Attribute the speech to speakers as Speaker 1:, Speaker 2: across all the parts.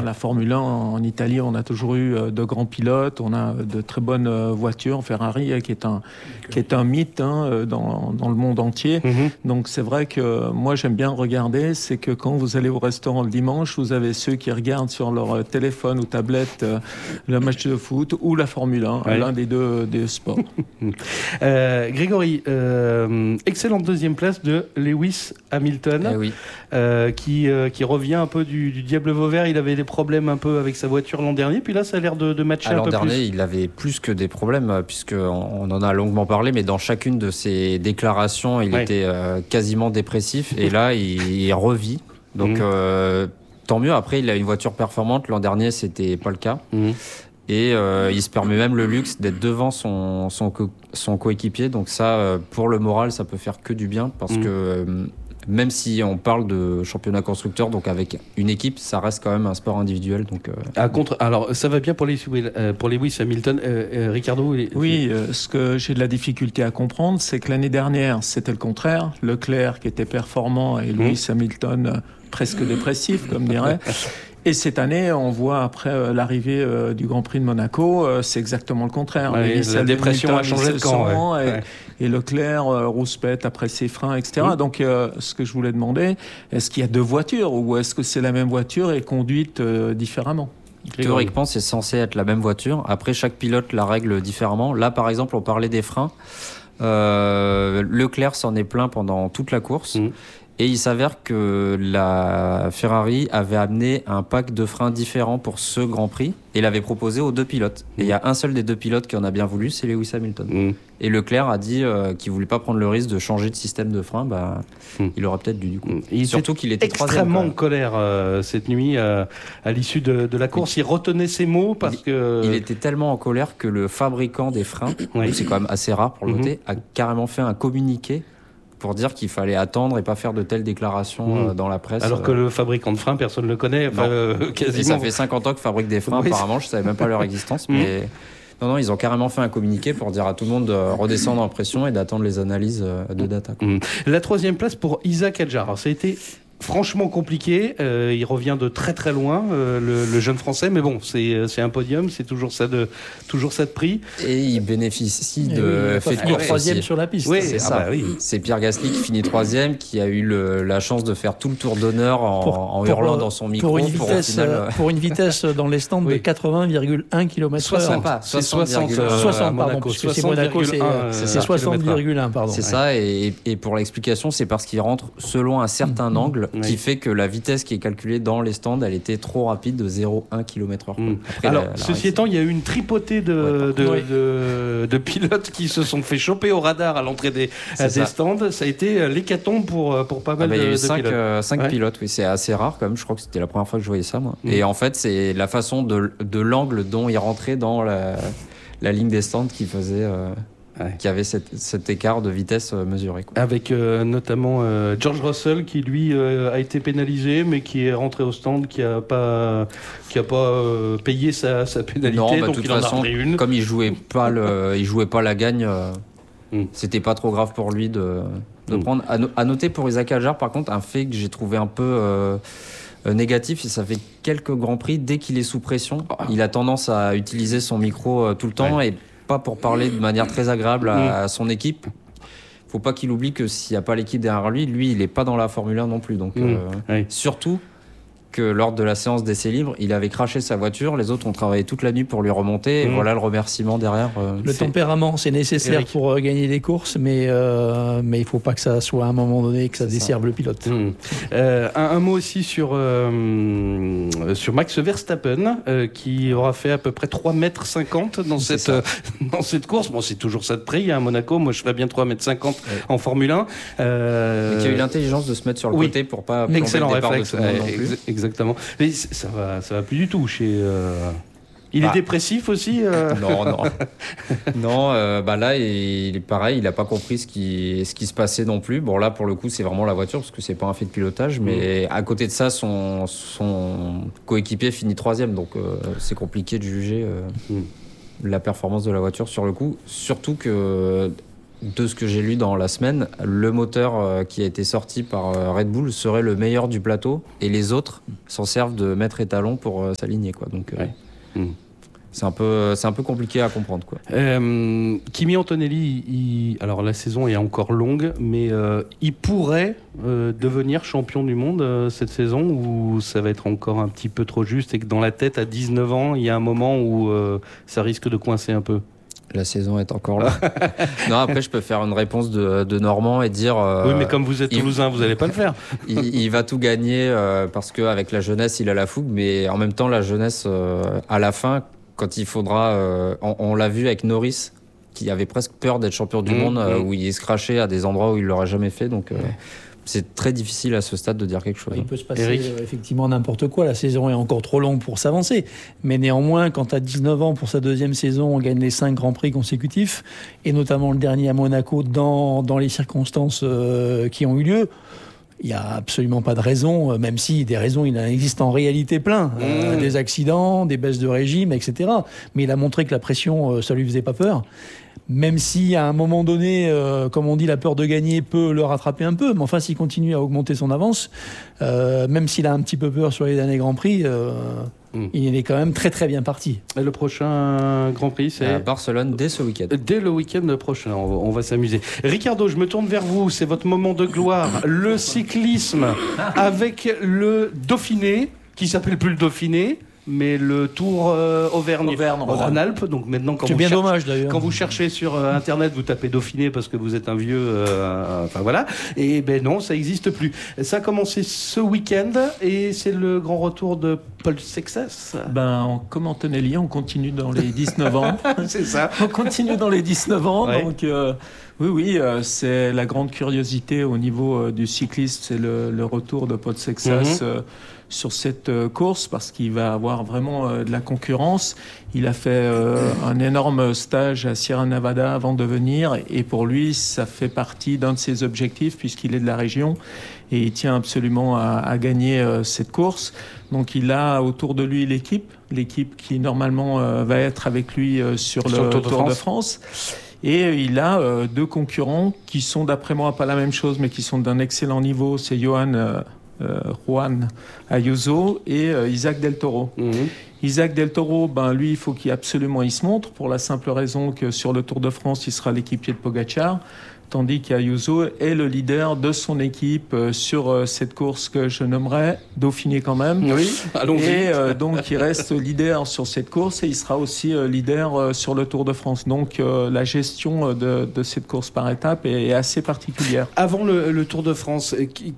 Speaker 1: la Formule 1 en Italie, on a toujours eu de grands pilotes, on a de très bonnes voitures. Ferrari, qui est un mythe dans le monde entier. Donc c'est vrai que moi j'aime bien regarder, c'est que quand vous allez au restaurant le dimanche, vous avez ceux qui regardent sur leur téléphone ou tablette le match de foot ou la Formule 1, l'un des deux sports.
Speaker 2: Grégory, excellente deuxième place de Lewis Hamilton, qui revient un peu du diable Vauvert. Il avait des problèmes un peu avec sa voiture l'an dernier, puis là ça a l'air de matcher un peu plus.
Speaker 3: L'an dernier, il avait plus que des problèmes, puisqu'on en a longuement parlé, mais dans chacune de ses déclarations, il était quasiment dépressif, et là il revit. Donc tant mieux. Après, il a une voiture performante. L'an dernier, c'était pas le cas. Et il se permet même le luxe d'être devant son coéquipier. Donc ça, pour le moral, ça peut faire que du bien, parce que même si on parle de championnat constructeur, donc avec une équipe, ça reste quand même un sport individuel. Donc,
Speaker 2: alors, ça va bien pour Lewis Hamilton. Ricardo
Speaker 1: Oui, ce que j'ai de la difficulté à comprendre, c'est que l'année dernière, c'était le contraire. Leclerc qui était performant et Lewis Hamilton presque dépressif, comme dirait. Et cette année, on voit après l'arrivée du Grand Prix de Monaco, c'est exactement le contraire.
Speaker 2: La dépression a changé de camp.
Speaker 1: Et Leclerc rouspète après ses freins, etc. Donc, ce que je voulais demander, est-ce qu'il y a deux voitures ou est-ce que c'est la même voiture et conduite différemment ?
Speaker 3: Théoriquement, c'est censé être la même voiture. Après, chaque pilote la règle différemment. Là, par exemple, on parlait des freins. Leclerc s'en est plaint pendant toute la course. Et il s'avère que la Ferrari avait amené un pack de freins différents pour ce Grand Prix et l'avait proposé aux deux pilotes. Et il y a un seul des deux pilotes qui en a bien voulu, c'est Lewis Hamilton. Et Leclerc a dit qu'il voulait pas prendre le risque de changer de système de frein. Il aurait peut-être dû, du coup.
Speaker 2: Surtout qu'il était extrêmement en colère cette nuit à l'issue de la course. Il retenait ses mots parce que...
Speaker 3: Il était tellement en colère que le fabricant des freins, c'est quand même assez rare pour le noter, a carrément fait un communiqué pour dire qu'il fallait attendre et pas faire de telles déclarations dans la presse.
Speaker 2: Alors que le fabricant de freins, personne ne le connaît.
Speaker 3: Quasiment. Et ça fait 50 ans que fabrique des freins, apparemment, je savais même pas leur existence. Mais non, ils ont carrément fait un communiqué pour dire à tout le monde de redescendre en pression et d'attendre les analyses de data.
Speaker 2: La troisième place pour Isaac Hadjar. Alors, ça a été franchement compliqué, il revient de très très loin, le jeune français, mais bon, c'est un podium, c'est toujours ça de prix.
Speaker 3: Et il bénéficie de fait de
Speaker 4: troisième sur la piste.
Speaker 3: Oui, c'est ça. C'est Pierre Gasly qui finit troisième, qui a eu la chance de faire tout le tour d'honneur en hurlant dans son micro.
Speaker 4: Pour une vitesse dans les stands de 80,1 km/h.
Speaker 3: 60,
Speaker 4: pardon, parce que c'est Monaco, c'est 60,1, pardon.
Speaker 3: C'est ça, et pour l'explication, c'est parce qu'il rentre selon un certain angle qui fait que la vitesse qui est calculée dans les stands, elle était trop rapide de 0,1 km/h.
Speaker 2: Alors, ceci étant, il y a eu une tripotée de pilotes qui se sont fait choper au radar à l'entrée des stands. Ça a été l'hécatombe pour pas mal de pilotes.
Speaker 3: Il y a eu 5 pilotes, oui, c'est assez rare quand même. Je crois que c'était la première fois que je voyais ça, moi. Et en fait, c'est la façon de l'angle dont ils rentraient dans la ligne des stands qui faisait... qui avait cet écart de vitesse mesuré.
Speaker 2: Avec notamment George Russell qui lui a été pénalisé mais qui est rentré au stand, qui a pas payé sa pénalité.
Speaker 3: Non,
Speaker 2: donc
Speaker 3: de toute façon, comme il jouait pas la gagne, c'était pas trop grave pour lui de prendre. À noter pour Isaac Hadjar, par contre, un fait que j'ai trouvé un peu négatif, et ça fait quelques grands prix, dès qu'il est sous pression, il a tendance à utiliser son micro tout le temps et pas pour parler de manière très agréable à son équipe. Faut pas qu'il oublie que s'il n'y a pas l'équipe derrière lui, il est pas dans la Formule 1 non plus. Donc surtout que lors de la séance d'essai libre, il avait craché sa voiture, les autres ont travaillé toute la nuit pour lui remonter, et voilà le remerciement derrière.
Speaker 4: Le tempérament, c'est nécessaire pour gagner des courses, mais il faut pas que ça soit à un moment donné que ça desserve le pilote.
Speaker 2: Un mot aussi sur Max Verstappen, qui aura fait à peu près 3,50 m dans cette course. Bon, c'est toujours ça de prix à Monaco. Moi, je ferais bien 3,50 m en Formule 1.
Speaker 3: Qui a eu l'intelligence de se mettre sur le côté pour pas plomber
Speaker 2: excellent
Speaker 3: le départ
Speaker 2: réflexe,
Speaker 3: de tout le monde non plus.
Speaker 2: Exactement. Mais ça va plus du tout chez... Il est dépressif aussi
Speaker 3: Non, là, il est pareil, il n'a pas compris ce qui se passait non plus. Bon, là, pour le coup, c'est vraiment la voiture, parce que c'est pas un fait de pilotage, mais à côté de ça, son coéquipier finit 3e, donc c'est compliqué de juger la performance de la voiture sur le coup. Surtout que de ce que j'ai lu dans la semaine, le moteur qui a été sorti par Red Bull serait le meilleur du plateau et les autres s'en servent de maître étalon pour s'aligner, quoi. Donc c'est un peu compliqué à comprendre, quoi.
Speaker 2: Kimi Antonelli, alors la saison est encore longue, mais il pourrait devenir champion du monde cette saison, ou ça va être encore un petit peu trop juste et que dans la tête à 19 ans, il y a un moment où ça risque de coincer un peu?
Speaker 3: La saison est encore là. Non, après, je peux faire une réponse de Normand et dire...
Speaker 2: oui, mais comme vous êtes toulousain, vous n'allez pas le faire.
Speaker 3: il va tout gagner parce qu'avec la jeunesse, il a la fougue, mais en même temps, la jeunesse, à la fin, quand il faudra... on l'a vu avec Norris, qui avait presque peur d'être champion du monde, où il se crachait à des endroits où il ne l'aurait jamais fait, donc... c'est très difficile à ce stade de dire quelque chose.
Speaker 4: Il peut se passer effectivement n'importe quoi. La saison est encore trop longue pour s'avancer. Mais néanmoins, quand tu as 19 ans pour sa deuxième saison, on gagne les 5 Grands Prix consécutifs, et notamment le dernier à Monaco dans les circonstances qui ont eu lieu. Il n'y a absolument pas de raison, même si des raisons, il en existe en réalité plein. Des accidents, des baisses de régime, etc. Mais il a montré que la pression, ça ne lui faisait pas peur. Même si à un moment donné, comme on dit, la peur de gagner peut le rattraper un peu, mais enfin s'il continue à augmenter son avance, même s'il a un petit peu peur sur les derniers Grands Prix, il est quand même très très bien parti.
Speaker 2: Et le prochain Grand Prix, c'est
Speaker 3: à Barcelone dès ce week-end.
Speaker 2: Dès le week-end prochain, on va s'amuser. Ricardo, je me tourne vers vous, c'est votre moment de gloire, le cyclisme avec le Dauphiné, qui s'appelle plus le Dauphiné, mais le Tour Auvergne-Rhône-Alpes. Donc maintenant, quand vous cherchez sur Internet, vous tapez Dauphiné parce que vous êtes un vieux. Enfin voilà. Et ben non, ça n'existe plus. Ça a commencé ce week-end et c'est le grand retour de Paul Sexas.
Speaker 1: Comme Antonelli, on continue dans les 19 ans.
Speaker 2: C'est ça.
Speaker 1: On continue dans les 19 ans. Ouais. Donc oui, c'est la grande curiosité au niveau du cyclisme, c'est le retour de Paul Sexas. Sur cette course parce qu'il va avoir vraiment de la concurrence. Il a fait un énorme stage à Sierra Nevada avant de venir et pour lui, ça fait partie d'un de ses objectifs puisqu'il est de la région et il tient absolument à gagner cette course. Donc il a autour de lui l'équipe qui normalement va être avec lui sur le Tour de France. Et il a 2 concurrents qui sont d'après moi pas la même chose mais qui sont d'un excellent niveau. C'est Juan Ayuso et Isaac Del Toro. Isaac Del Toro, lui, il faut qu'il se montre pour la simple raison que sur le Tour de France, il sera l'équipier de Pogacar, tandis qu'Ayuso est le leader de son équipe sur cette course que je nommerais Dauphiné quand même.
Speaker 2: Oui, allons-y.
Speaker 1: Et donc, il reste leader sur cette course et il sera aussi leader sur le Tour de France. Donc, la gestion de cette course par étape est assez particulière.
Speaker 2: Avant le Tour de France,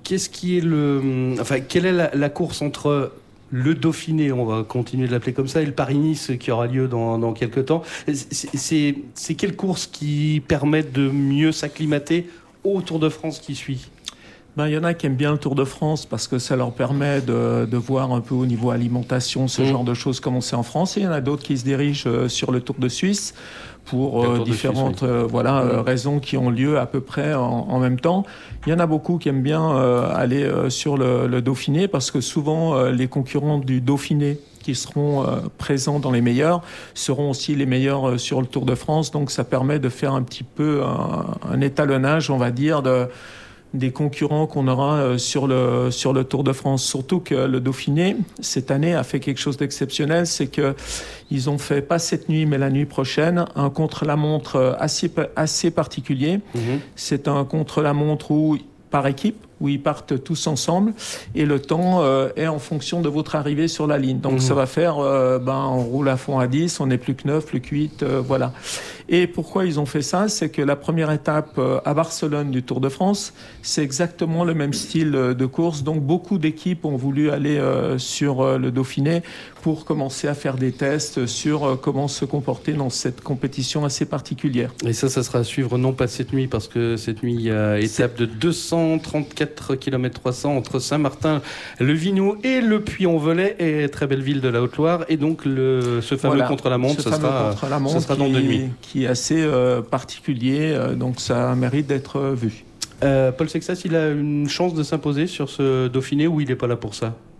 Speaker 2: quelle est la course entre le Dauphiné, on va continuer de l'appeler comme ça, et le Paris-Nice qui aura lieu dans quelques temps? C'est quelle course qui permet de mieux s'acclimater au Tour de France qui suit?
Speaker 1: Il y en a qui aiment bien le Tour de France parce que ça leur permet de voir un peu au niveau alimentation, ce genre de choses commencer en France. Et il y en a d'autres qui se dirigent sur le Tour de Suisse pour différentes raisons qui ont lieu à peu près en même temps. Il y en a beaucoup qui aiment bien aller sur le Dauphiné parce que souvent les concurrents du Dauphiné qui seront présents dans les meilleurs seront aussi les meilleurs sur le Tour de France. Donc ça permet de faire un petit peu un étalonnage, on va dire, des concurrents qu'on aura sur le Tour de France. Surtout que le Dauphiné, cette année, a fait quelque chose d'exceptionnel, c'est qu'ils ont fait, pas cette nuit, mais la nuit prochaine, un contre-la-montre assez particulier. C'est un contre-la-montre par équipe, où ils partent tous ensemble et le temps est en fonction de votre arrivée sur la ligne. Donc ça va faire, on roule à fond à 10, on n'est plus que 9, plus que 8, voilà. Et pourquoi ils ont fait ça? C'est que la première étape à Barcelone du Tour de France, c'est exactement le même style de course. Donc beaucoup d'équipes ont voulu aller sur le Dauphiné pour commencer à faire des tests sur comment se comporter dans cette compétition assez particulière.
Speaker 2: Et ça sera à suivre non pas cette nuit, parce que cette nuit, il y a étape de 234 km 300 entre Saint-Martin-le-Vinou et le Puy-en-Velay, et très belle ville de la Haute-Loire. Et donc ce fameux contre-la-montre, ça sera dans 2 nuits.
Speaker 1: Qui est assez particulier, donc ça mérite d'être vu.
Speaker 2: Paul Sexas, il a une chance de s'imposer sur ce Dauphiné ou il n'est pas là pour ça?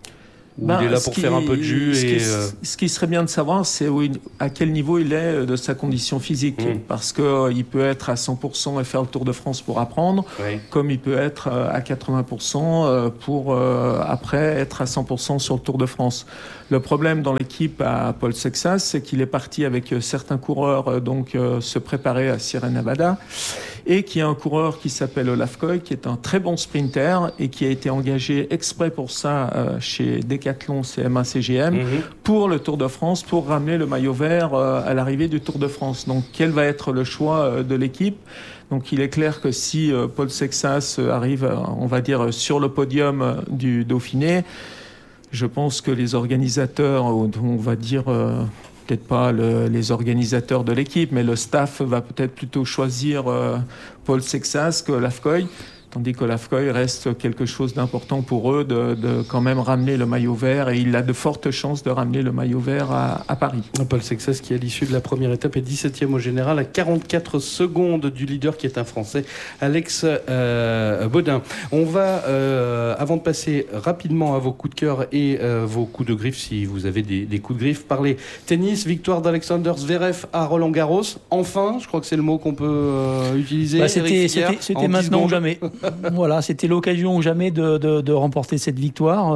Speaker 2: Ou il est là pour faire un peu de jus
Speaker 1: Ce qui serait bien de savoir, c'est à quel niveau il est de sa condition physique. Parce qu'il peut être à 100% et faire le Tour de France pour apprendre, comme il peut être à 80% pour après être à 100% sur le Tour de France. Le problème dans l'équipe à Paul Sexas, c'est qu'il est parti avec certains coureurs se préparer à Sierra Nevada, et qu'il y a un coureur qui s'appelle Olaf Koy, qui est un très bon sprinter et qui a été engagé exprès pour ça chez Decathlon CMA CGM pour le Tour de France, pour ramener le maillot vert à l'arrivée du Tour de France. Donc quel va être le choix de l'équipe ? Donc il est clair que si Paul Sexas arrive, on va dire, sur le podium du Dauphiné, je pense que les organisateurs, on va dire... peut-être pas les organisateurs de l'équipe, mais le staff va peut-être plutôt choisir Paul Sexas que Olaf Koy, tandis qu'Olaf Koy reste quelque chose d'important pour eux de quand même ramener le maillot vert, et il a de fortes chances de ramener le maillot vert à Paris.
Speaker 2: Paul Sexas qui à l'issue de la première étape est 17e au général à 44 secondes du leader qui est un Français, Alex Baudin. On va, avant de passer rapidement à vos coups de cœur et vos coups de griffe, si vous avez des coups de griffe, parler tennis, victoire d'Alexander Zverev à Roland-Garros. Enfin, je crois que c'est le mot qu'on peut utiliser.
Speaker 4: C'était maintenant ou jamais. Voilà, c'était l'occasion ou jamais de remporter cette victoire,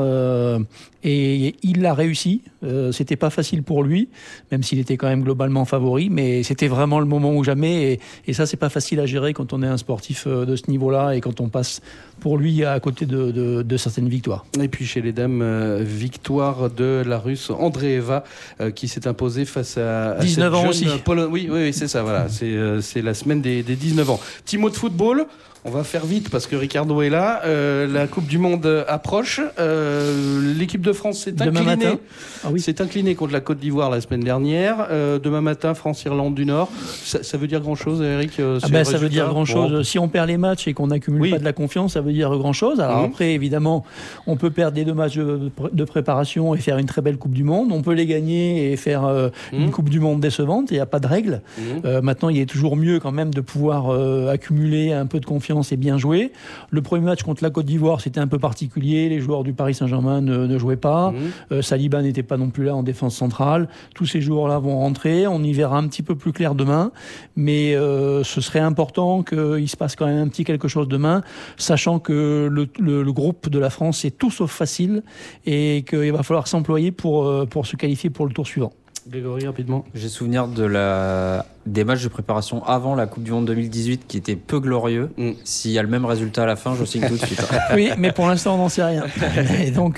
Speaker 4: et il l'a réussi. C'était pas facile pour lui, même s'il était quand même globalement favori, mais c'était vraiment le moment ou jamais, et ça c'est pas facile à gérer quand on est un sportif de ce niveau-là et quand on passe pour lui à côté de certaines victoires.
Speaker 2: Et puis chez les dames, victoire de la Russe Andreeva qui s'est imposée face à
Speaker 4: 19 ans aussi.
Speaker 2: Oui, c'est ça, voilà, c'est la semaine des 19 ans. Petit mot de football. On va faire vite parce que Ricardo est là. La Coupe du Monde approche. L'équipe de France s'est inclinée. S'est inclinée contre la Côte d'Ivoire la semaine dernière. Demain matin, France-Irlande du Nord. Ça veut dire grand-chose, Eric
Speaker 4: ça veut dire grand-chose. Bon. Si on perd les matchs et qu'on n'accumule pas de la confiance, ça veut dire grand-chose. Alors après, évidemment, on peut perdre les 2 matchs de préparation et faire une très belle Coupe du Monde. On peut les gagner et faire une Coupe du Monde décevante. Il n'y a pas de règle. Maintenant, il est toujours mieux quand même de pouvoir accumuler un peu de confiance et bien joué. Le premier match contre la Côte d'Ivoire, c'était un peu particulier. Les joueurs du Paris Saint-Germain ne jouaient pas. Saliba n'était pas non plus là en défense centrale. Tous ces joueurs-là vont rentrer. On y verra un petit peu plus clair demain. Mais ce serait important qu'il se passe quand même un petit quelque chose demain, sachant que le groupe de la France est tout sauf facile et qu'il va falloir s'employer pour se qualifier pour le tour suivant.
Speaker 2: Grégory, rapidement.
Speaker 3: J'ai souvenir des matchs de préparation avant la Coupe du Monde 2018 qui étaient peu glorieux. S'il y a le même résultat à la fin, je signe tout de suite.
Speaker 4: Oui, mais pour l'instant, on n'en sait rien. Et donc,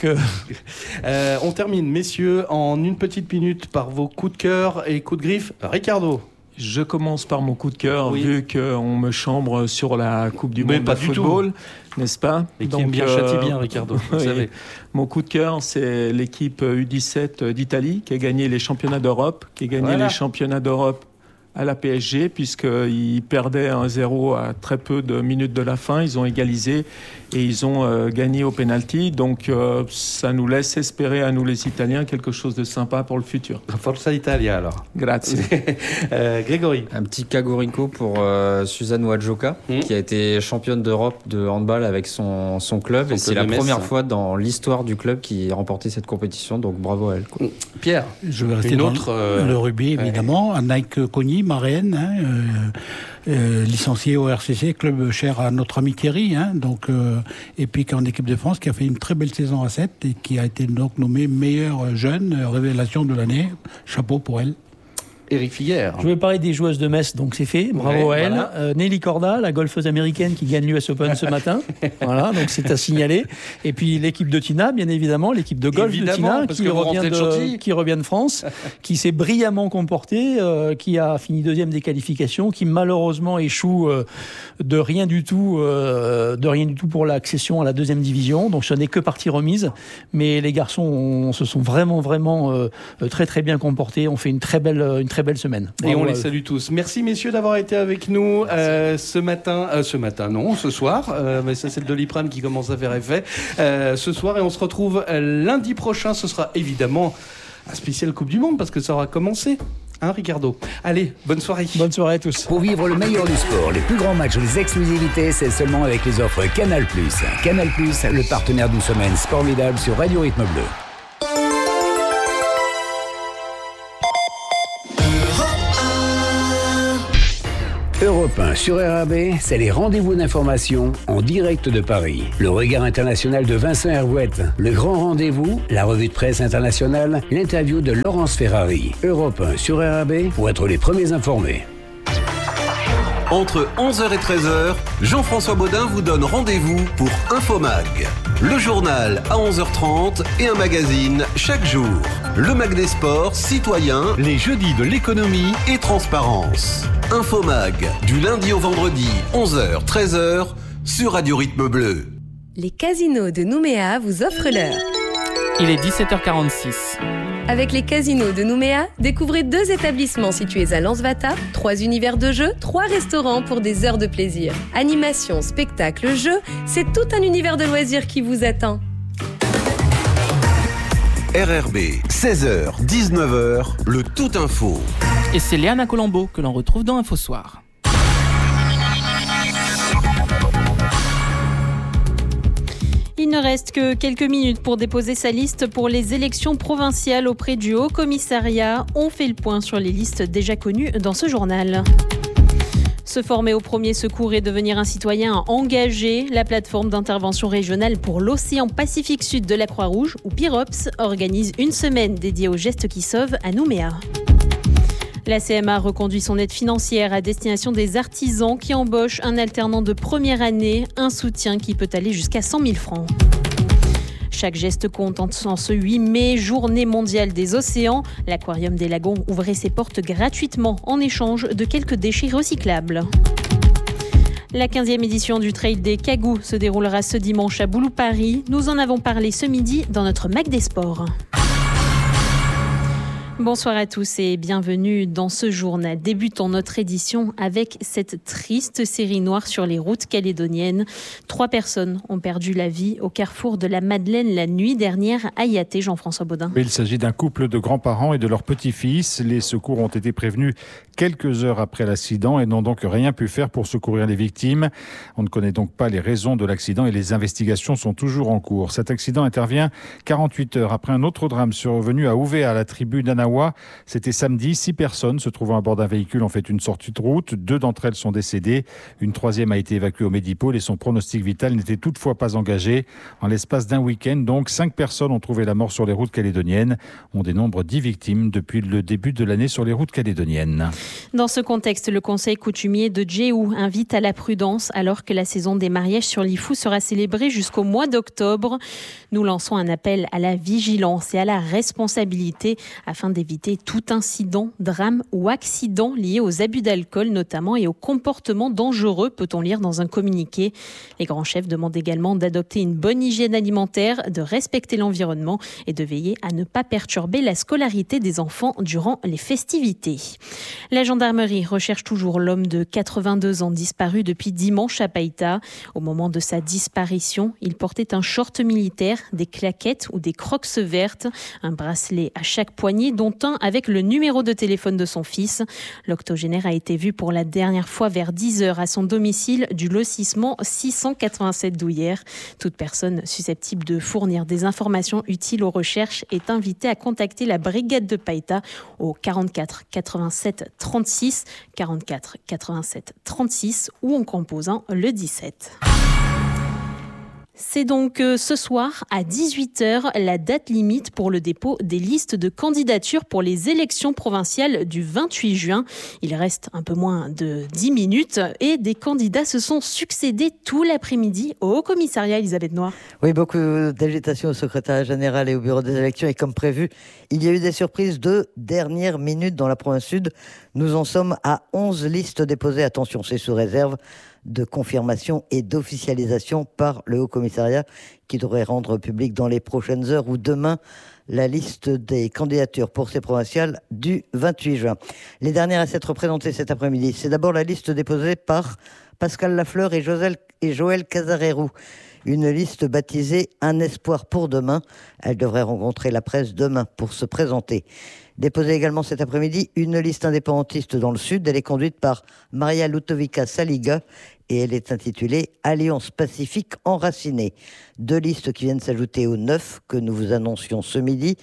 Speaker 2: on termine, messieurs, en une petite minute par vos coups de cœur et coups de griffe. Ricardo.
Speaker 1: Je commence par mon coup de cœur, vu qu'on me chambre sur la Coupe du Monde de football, n'est-ce pas ?
Speaker 2: Et qui aime bien, châtie bien, Ricardo, vous savez.
Speaker 1: Mon coup de cœur, c'est l'équipe U17 d'Italie qui a gagné les championnats d'Europe, les championnats d'Europe à la PSG, puisqu'ils perdaient 1-0 à très peu de minutes de la fin. Ils ont égalisé et ils ont gagné au penalty. Donc ça nous laisse espérer à nous les Italiens quelque chose de sympa pour le futur.
Speaker 2: Forza Italia alors.
Speaker 1: Grazie.
Speaker 2: Grégory.
Speaker 3: Un petit cagorico pour Suzanne Ouadjoka, qui a été championne d'Europe de handball avec son club. Et c'est la première fois dans l'histoire du club qui a remporté cette compétition. Donc bravo à elle.
Speaker 2: Pierre.
Speaker 5: Je vais rester dans le rugby, évidemment. Anaïk Cogny, marraine, licenciée au RCC, club cher à notre ami Thierry, et puis en équipe de France, qui a fait une très belle saison à 7 et qui a été donc nommée meilleure jeune révélation de l'année. Chapeau pour elle.
Speaker 2: Éric Figuère.
Speaker 4: Je vais parler des joueuses de Metz, donc c'est fait. Bravo à elle. Voilà. Nelly Corda, la golfeuse américaine qui gagne l'US Open ce matin. Voilà, donc c'est à signaler. Et puis l'équipe de Tina, bien évidemment, l'équipe de golf de Tina qui revient de France, qui s'est brillamment comportée, qui a fini 2e des qualifications, qui malheureusement échoue de rien du tout pour l'accession à la 2e division. Donc ce n'est que partie remise. Mais les garçons se sont vraiment très très bien comportés. On fait une très belle semaine.
Speaker 2: Et on les salue tous. Merci messieurs d'avoir été avec nous ce soir. Mais ça c'est le Doliprane qui commence à faire effet. Ce soir, et on se retrouve lundi prochain. Ce sera évidemment un spécial Coupe du Monde parce que ça aura commencé. Ricardo. Allez, bonne soirée.
Speaker 4: Bonne soirée à tous.
Speaker 6: Pour vivre le meilleur du sport, les plus grands matchs, les exclusivités, c'est seulement avec les offres Canal+. Canal+, le partenaire d'une semaine formidable sur Radio Rythme Bleu. Europe 1 sur RAB, c'est les rendez-vous d'information en direct de Paris. Le regard international de Vincent Hervouette, le grand rendez-vous, la revue de presse internationale, l'interview de Laurence Ferrari. Europe 1 sur RAB pour être les premiers informés.
Speaker 7: Entre 11h et 13h, Jean-François Baudin vous donne rendez-vous pour Infomag. Le journal à 11h30 et un magazine chaque jour. Le Mag des sports, citoyens, les jeudis de l'économie et transparence. Infomag, du lundi au vendredi, 11h, 13h, sur Radio Rythme Bleu.
Speaker 8: Les casinos de Nouméa vous offrent l'heure.
Speaker 9: Il est 17h46.
Speaker 8: Avec les casinos de Nouméa, découvrez 2 établissements situés à Lansvata, 3 univers de jeux, 3 restaurants pour des heures de plaisir. Animation, spectacle, jeux, c'est tout un univers de loisirs qui vous attend.
Speaker 7: RRB, 16h, 19h, le Tout Info.
Speaker 9: Et c'est Léana Colombo que l'on retrouve dans Info Soir.
Speaker 10: Il ne reste que quelques minutes pour déposer sa liste pour les élections provinciales auprès du Haut Commissariat. On fait le point sur les listes déjà connues dans ce journal. Se former au premier secours et devenir un citoyen engagé, la plateforme d'intervention régionale pour l'océan Pacifique Sud de la Croix-Rouge, ou PIROPS, organise une semaine dédiée aux gestes qui sauvent à Nouméa. La CMA reconduit son aide financière à destination des artisans qui embauchent un alternant de première année, un soutien qui peut aller jusqu'à 100 000 francs. Chaque geste compte en ce 8 mai, journée mondiale des océans. L'Aquarium des Lagons ouvrait ses portes gratuitement en échange de quelques déchets recyclables. La 15e édition du Trail des Cagous se déroulera ce dimanche à Boulou-Paris. Nous en avons parlé ce midi dans notre Mag des Sports. Bonsoir à tous et bienvenue dans ce journal. Débutons notre édition avec cette triste série noire sur les routes calédoniennes. 3 personnes ont perdu la vie au carrefour de la Madeleine la nuit dernière à Yaté. Jean-François Baudin.
Speaker 11: Il s'agit d'un couple de grands-parents et de leur petit-fils. Les secours ont été prévenus quelques heures après l'accident et n'ont donc rien pu faire pour secourir les victimes. On ne connaît donc pas les raisons de l'accident et les investigations sont toujours en cours. Cet accident intervient 48 heures après un autre drame survenu à Ouvéa, à la tribu d'Anawa. C'était samedi. 6 personnes se trouvant à bord d'un véhicule ont fait une sortie de route. 2 d'entre elles sont décédées. Une 3e a été évacuée au Médipôle et son pronostic vital n'était toutefois pas engagé. En l'espace d'un week-end, donc, 5 personnes ont trouvé la mort sur les routes calédoniennes. On dénombre 10 victimes depuis le début de l'année sur les routes calédoniennes.
Speaker 10: Dans ce contexte, le conseil coutumier de Djéou invite à la prudence alors que la saison des mariages sur l'Ifou sera célébrée jusqu'au mois d'octobre. Nous lançons un appel à la vigilance et à la responsabilité afin d'éviter tout incident, drame ou accident lié aux abus d'alcool notamment et aux comportements dangereux, peut-on lire dans un communiqué. Les grands chefs demandent également d'adopter une bonne hygiène alimentaire, de respecter l'environnement et de veiller à ne pas perturber la scolarité des enfants durant les festivités. La gendarmerie recherche toujours l'homme de 82 ans disparu depuis dimanche à Païta. Au moment de sa disparition, il portait un short militaire, des claquettes ou des crocs vertes, un bracelet à chaque poignet dont un avec le numéro de téléphone de son fils. L'octogénaire a été vu pour la dernière fois vers 10h à son domicile du lotissement 687 d'Ouillère. Toute personne susceptible de fournir des informations utiles aux recherches est invitée à contacter la brigade de Païta au 44 87 36 44 87 36 ou en composant le 17. C'est donc ce soir à 18h la date limite pour le dépôt des listes de candidatures pour les élections provinciales du 28 juin. Il reste un peu moins de 10 minutes et des candidats se sont succédés tout l'après-midi au Haut-Commissariat. Elisabeth Noir.
Speaker 12: Oui, beaucoup d'agitation au secrétariat général et au bureau des élections et comme prévu, il y a eu des surprises de dernière minute dans la province sud. Nous en sommes à 11 listes déposées. Attention, c'est sous réserve de confirmation et d'officialisation par le Haut-Commissariat qui devrait rendre public dans les prochaines heures ou demain la liste des candidatures pour ces provinciales du 28 juin. Les dernières à s'être présentées cet après-midi, c'est d'abord la liste déposée par Pascal Lafleur et Joël Casarérou. Une liste baptisée « Un espoir pour demain ». Elle devrait rencontrer la presse demain pour se présenter. Déposée également cet après-midi, une liste indépendantiste dans le Sud. Elle est conduite par Maria Lutovica Saliga et elle est intitulée « Alliance Pacifique enracinée ». 2 listes qui viennent s'ajouter aux 9 que nous vous annoncions ce midi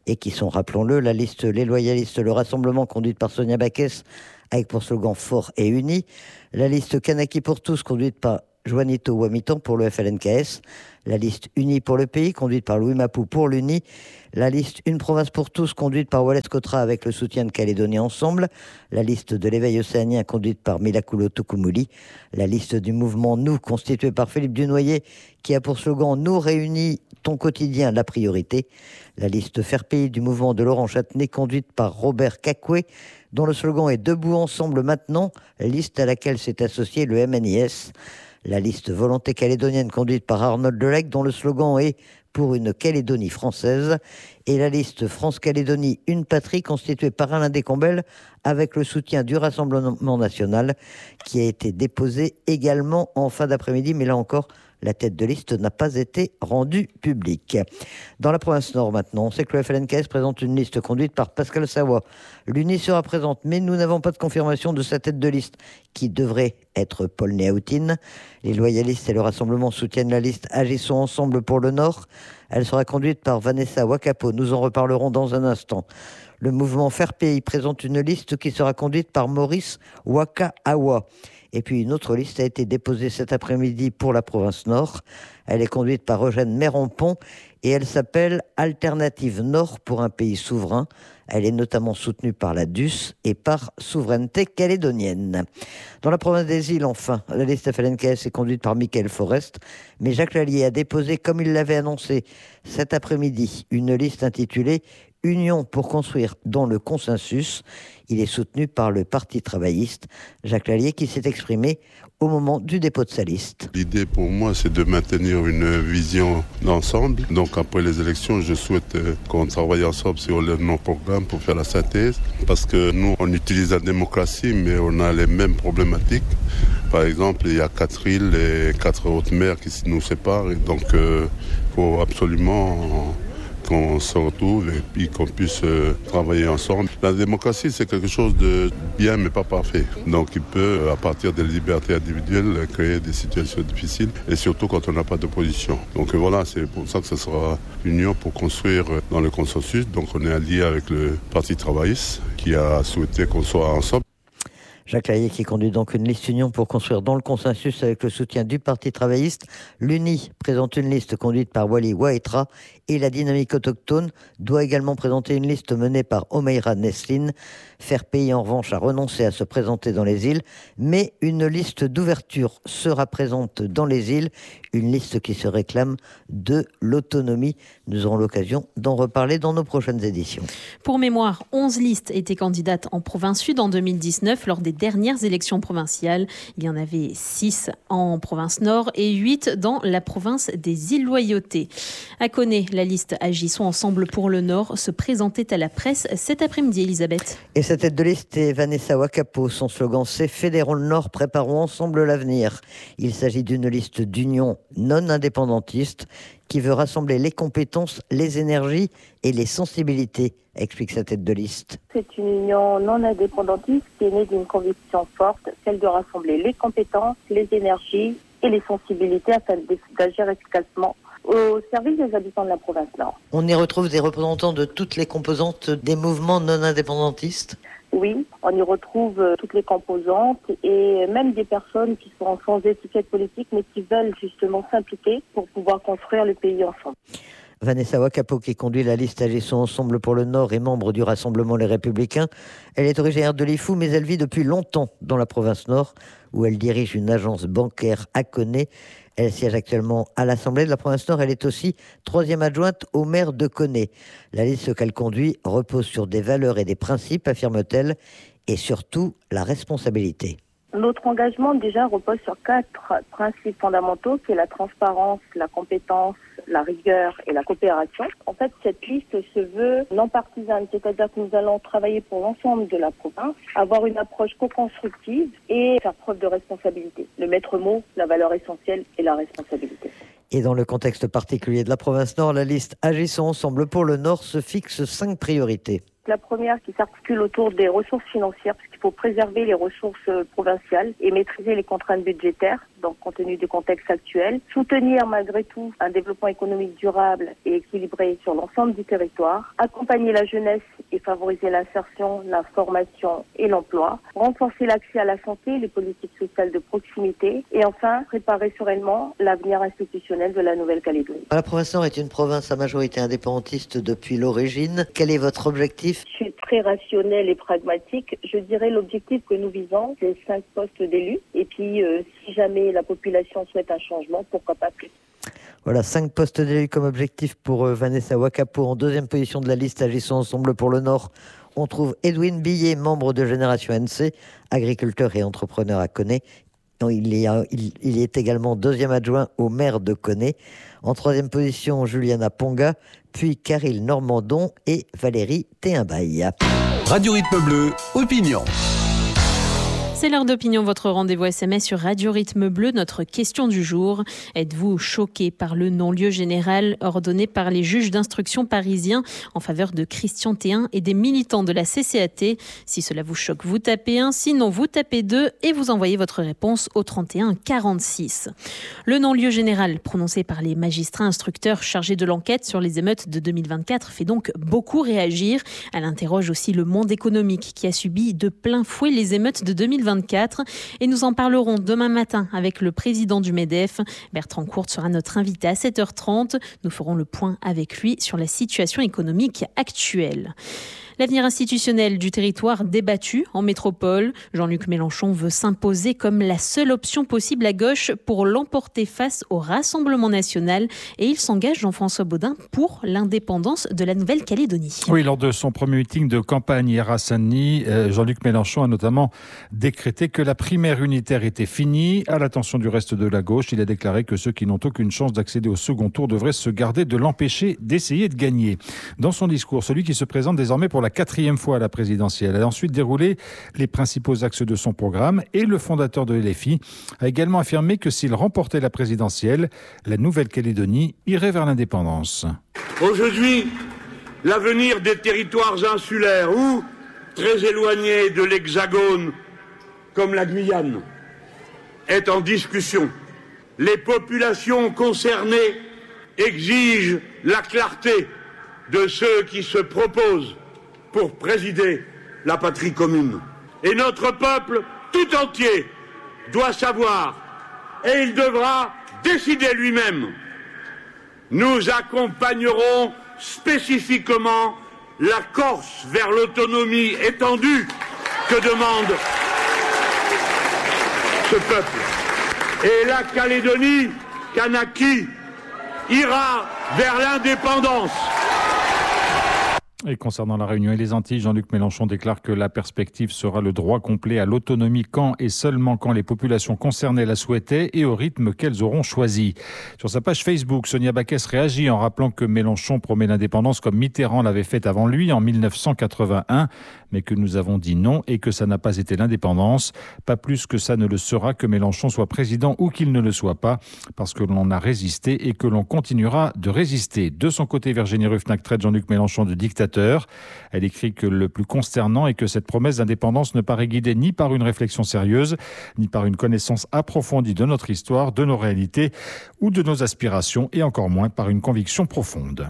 Speaker 12: et qui sont, rappelons-le, la liste Les Loyalistes, le Rassemblement conduite par Sonia Baquès avec pour slogan Fort et Uni, la liste Kanaki pour tous conduite par Juanito Wamitan pour le FLNKS, la liste Unis pour le pays conduite par Louis Mapou pour l'Uni, la liste Une province pour tous conduite par Wallace Cotra avec le soutien de Calédonie Ensemble, la liste de l'éveil océanien conduite par Milakulo Tukumuli, la liste du mouvement Nous constituée par Philippe Dunoyer qui a pour slogan Nous réunis, ton quotidien, la priorité, la liste Faire Pays du mouvement de Laurent Châtenay conduite par Robert Cacoué dont le slogan est Debout ensemble maintenant, liste à laquelle s'est associé le MNIS, la liste Volonté calédonienne conduite par Arnold Delec, dont le slogan est Pour une Calédonie française, et la liste France-Calédonie, une patrie, constituée par Alain Descombelles, avec le soutien du Rassemblement national, qui a été déposé également en fin d'après-midi, mais là encore, la tête de liste n'a pas été rendue publique. Dans la province Nord maintenant, on sait que le FLNKS présente une liste conduite par Pascal Savoie. L'Uni sera présente, mais nous n'avons pas de confirmation de sa tête de liste, qui devrait être Paul Néautine. Les Loyalistes et le Rassemblement soutiennent la liste Agissons ensemble pour le Nord. Elle sera conduite par Vanessa Wakapo. Nous en reparlerons dans un instant. Le mouvement Faire Pays présente une liste qui sera conduite par Maurice Waka-Awa. Et puis une autre liste a été déposée cet après-midi pour la province Nord. Elle est conduite par Eugène Mérampon et elle s'appelle Alternative Nord pour un pays souverain. Elle est notamment soutenue par la DUS et par Souveraineté calédonienne. Dans la province des îles, enfin, la liste FLNKS est conduite par Michael Forest, mais Jacques Lallier a déposé, comme il l'avait annoncé cet après-midi, une liste intitulée Union pour construire dans le consensus. Il est soutenu par le Parti travailliste. Jacques Lallier qui s'est exprimé au moment du dépôt de sa liste.
Speaker 13: L'idée pour moi, c'est de maintenir une vision d'ensemble. Donc après les élections, je souhaite qu'on travaille ensemble sur nos programmes pour faire la synthèse. Parce que nous, on utilise la démocratie, mais on a les mêmes problématiques. Par exemple, il y a 4 îles et 4 hautes mers qui nous séparent. Et donc, il faut absolument qu'on se retrouve et puis qu'on puisse travailler ensemble. La démocratie, c'est quelque chose de bien mais pas parfait. Donc il peut, à partir des libertés individuelles, créer des situations difficiles et surtout quand on n'a pas d'opposition. Donc voilà, c'est pour ça que ce sera l'union pour construire dans le consensus. Donc on est allié avec le Parti travailliste qui a souhaité qu'on soit ensemble.
Speaker 12: Jacques Lallier qui conduit donc une liste union pour construire dans le consensus avec le soutien du Parti travailliste. L'UNI présente une liste conduite par Wally Waetra et la dynamique autochtone doit également présenter une liste menée par Omeira Nesline. Faire Pays en revanche a renoncé à se présenter dans les îles, mais une liste d'ouverture sera présente dans les îles, une liste qui se réclame de l'autonomie. Nous aurons l'occasion d'en reparler dans nos prochaines éditions.
Speaker 10: Pour mémoire, 11 listes étaient candidates en province sud en 2019 lors des dernières élections provinciales. Il y en avait 6 en province nord et 8 dans la province des îles Loyauté. À Koné, la liste Agissons ensemble pour le Nord se présentait à la presse cet après-midi, Elisabeth.
Speaker 12: Et sa tête de liste est Vanessa Wakapo. Son slogan c'est Fédérons le Nord, préparons ensemble l'avenir. Il s'agit d'une liste d'union non indépendantiste qui veut rassembler les compétences, les énergies et les sensibilités, explique sa tête de liste.
Speaker 14: C'est une union non indépendantiste qui est née d'une conviction forte, celle de rassembler les compétences, les énergies et les sensibilités afin d'agir efficacement au service des habitants de la province Nord.
Speaker 12: On y retrouve des représentants de toutes les composantes des mouvements non indépendantistes ?
Speaker 14: Oui, on y retrouve toutes les composantes et même des personnes qui sont sans étiquette politique mais qui veulent justement s'impliquer pour pouvoir construire le pays ensemble.
Speaker 12: Vanessa Wakapo, qui conduit la liste Agissons ensemble pour le Nord et membre du Rassemblement Les Républicains. Elle est originaire de Lifou, mais elle vit depuis longtemps dans la province Nord, où elle dirige une agence bancaire à Koné. Elle siège actuellement à l'Assemblée de la province Nord. Elle est aussi 3e adjointe au maire de Koné. La liste qu'elle conduit repose sur des valeurs et des principes, affirme-t-elle, et surtout la responsabilité.
Speaker 14: Notre engagement déjà repose sur 4 principes fondamentaux, qui est la transparence, la compétence, la rigueur et la coopération. En fait, cette liste se veut non partisane, c'est-à-dire que nous allons travailler pour l'ensemble de la province, avoir une approche co-constructive et faire preuve de responsabilité. Le maître mot, la valeur essentielle est la responsabilité.
Speaker 12: Et dans le contexte particulier de la province Nord, la liste Agissons ensemble pour le Nord se fixe 5 priorités.
Speaker 14: La première qui s'articule autour des ressources financières, parce qu'il faut préserver les ressources provinciales et maîtriser les contraintes budgétaires, donc compte tenu du contexte actuel. Soutenir malgré tout un développement économique durable et équilibré sur l'ensemble du territoire. Accompagner la jeunesse et favoriser l'insertion, la formation et l'emploi. Renforcer l'accès à la santé, les politiques sociales de proximité. Et enfin, préparer sereinement l'avenir institutionnel de la Nouvelle-Calédonie.
Speaker 12: La province Nord est une province à majorité indépendantiste depuis l'origine. Quel est votre objectif ?
Speaker 14: Je suis très rationnel et pragmatique. Je dirais l'objectif que nous visons, c'est 5 postes d'élus. Et puis, si jamais la population souhaite un changement, pourquoi pas plus.
Speaker 12: Voilà, 5 postes d'élus comme objectif pour Vanessa Wakapo. En deuxième position de la liste, Agissons ensemble pour le Nord, on trouve Edwin Billet, membre de Génération NC, agriculteur et entrepreneur à Koné. Il est également deuxième adjoint au maire de Koné. En troisième position, Juliana Ponga, puis Caril Normandon et Valérie Théinbaille.
Speaker 7: Radio Rythme Bleu, opinion.
Speaker 10: C'est l'heure d'opinion, votre rendez-vous SMS sur Radio Rythme Bleu. Notre question du jour: êtes-vous choqué par le non-lieu général ordonné par les juges d'instruction parisiens en faveur de Christian Théin et des militants de la CCAT? Si cela vous choque, vous tapez 1, sinon vous tapez 2 et vous envoyez votre réponse au 31 46. Le non-lieu général prononcé par les magistrats instructeurs chargés de l'enquête sur les émeutes de 2024 fait donc beaucoup réagir. Elle interroge aussi le monde économique qui a subi de plein fouet les émeutes de 2024. Et nous en parlerons demain matin avec le président du MEDEF. Bertrand Courte sera notre invité à 7h30. Nous ferons le point avec lui sur la situation économique actuelle. L'avenir institutionnel du territoire débattu en métropole. Jean-Luc Mélenchon veut s'imposer comme la seule option possible à gauche pour l'emporter face au Rassemblement national. Et il s'engage, Jean-François Baudin, pour l'indépendance de la Nouvelle-Calédonie.
Speaker 11: Oui, lors de son premier meeting de campagne hier à Saint-Denis, Jean-Luc Mélenchon a notamment décrété que la primaire unitaire était finie. À l'attention du reste de la gauche, il a déclaré que ceux qui n'ont aucune chance d'accéder au second tour devraient se garder de l'empêcher d'essayer de gagner. Dans son discours, celui qui se présente désormais pour la 4e fois à la présidentielle a ensuite déroulé les principaux axes de son programme et le fondateur de LFI a également affirmé que s'il remportait la présidentielle, la Nouvelle-Calédonie irait vers l'indépendance.
Speaker 15: Aujourd'hui, l'avenir des territoires insulaires ou très éloignés de l'Hexagone, comme la Guyane, est en discussion. Les populations concernées exigent la clarté de ceux qui se proposent pour présider la patrie commune. Et notre peuple tout entier doit savoir, et il devra décider lui-même. Nous accompagnerons spécifiquement la Corse vers l'autonomie étendue que demande ce peuple. Et la Calédonie, Kanaki, ira vers l'indépendance.
Speaker 11: Et concernant la Réunion et les Antilles, Jean-Luc Mélenchon déclare que la perspective sera le droit complet à l'autonomie quand et seulement quand les populations concernées la souhaitaient et au rythme qu'elles auront choisi. Sur sa page Facebook, Sonia Backès réagit en rappelant que Mélenchon promet l'indépendance comme Mitterrand l'avait fait avant lui en 1981, mais que nous avons dit non et que ça n'a pas été l'indépendance. Pas plus que ça ne le sera que Mélenchon soit président ou qu'il ne le soit pas, parce que l'on a résisté et que l'on continuera de résister. De son côté, Virginie Ruffnac traite Jean-Luc Mélenchon de dictateur. Elle écrit que le plus consternant est que cette promesse d'indépendance ne paraît guidée ni par une réflexion sérieuse, ni par une connaissance approfondie de notre histoire, de nos réalités ou de nos aspirations, et encore moins par une conviction profonde.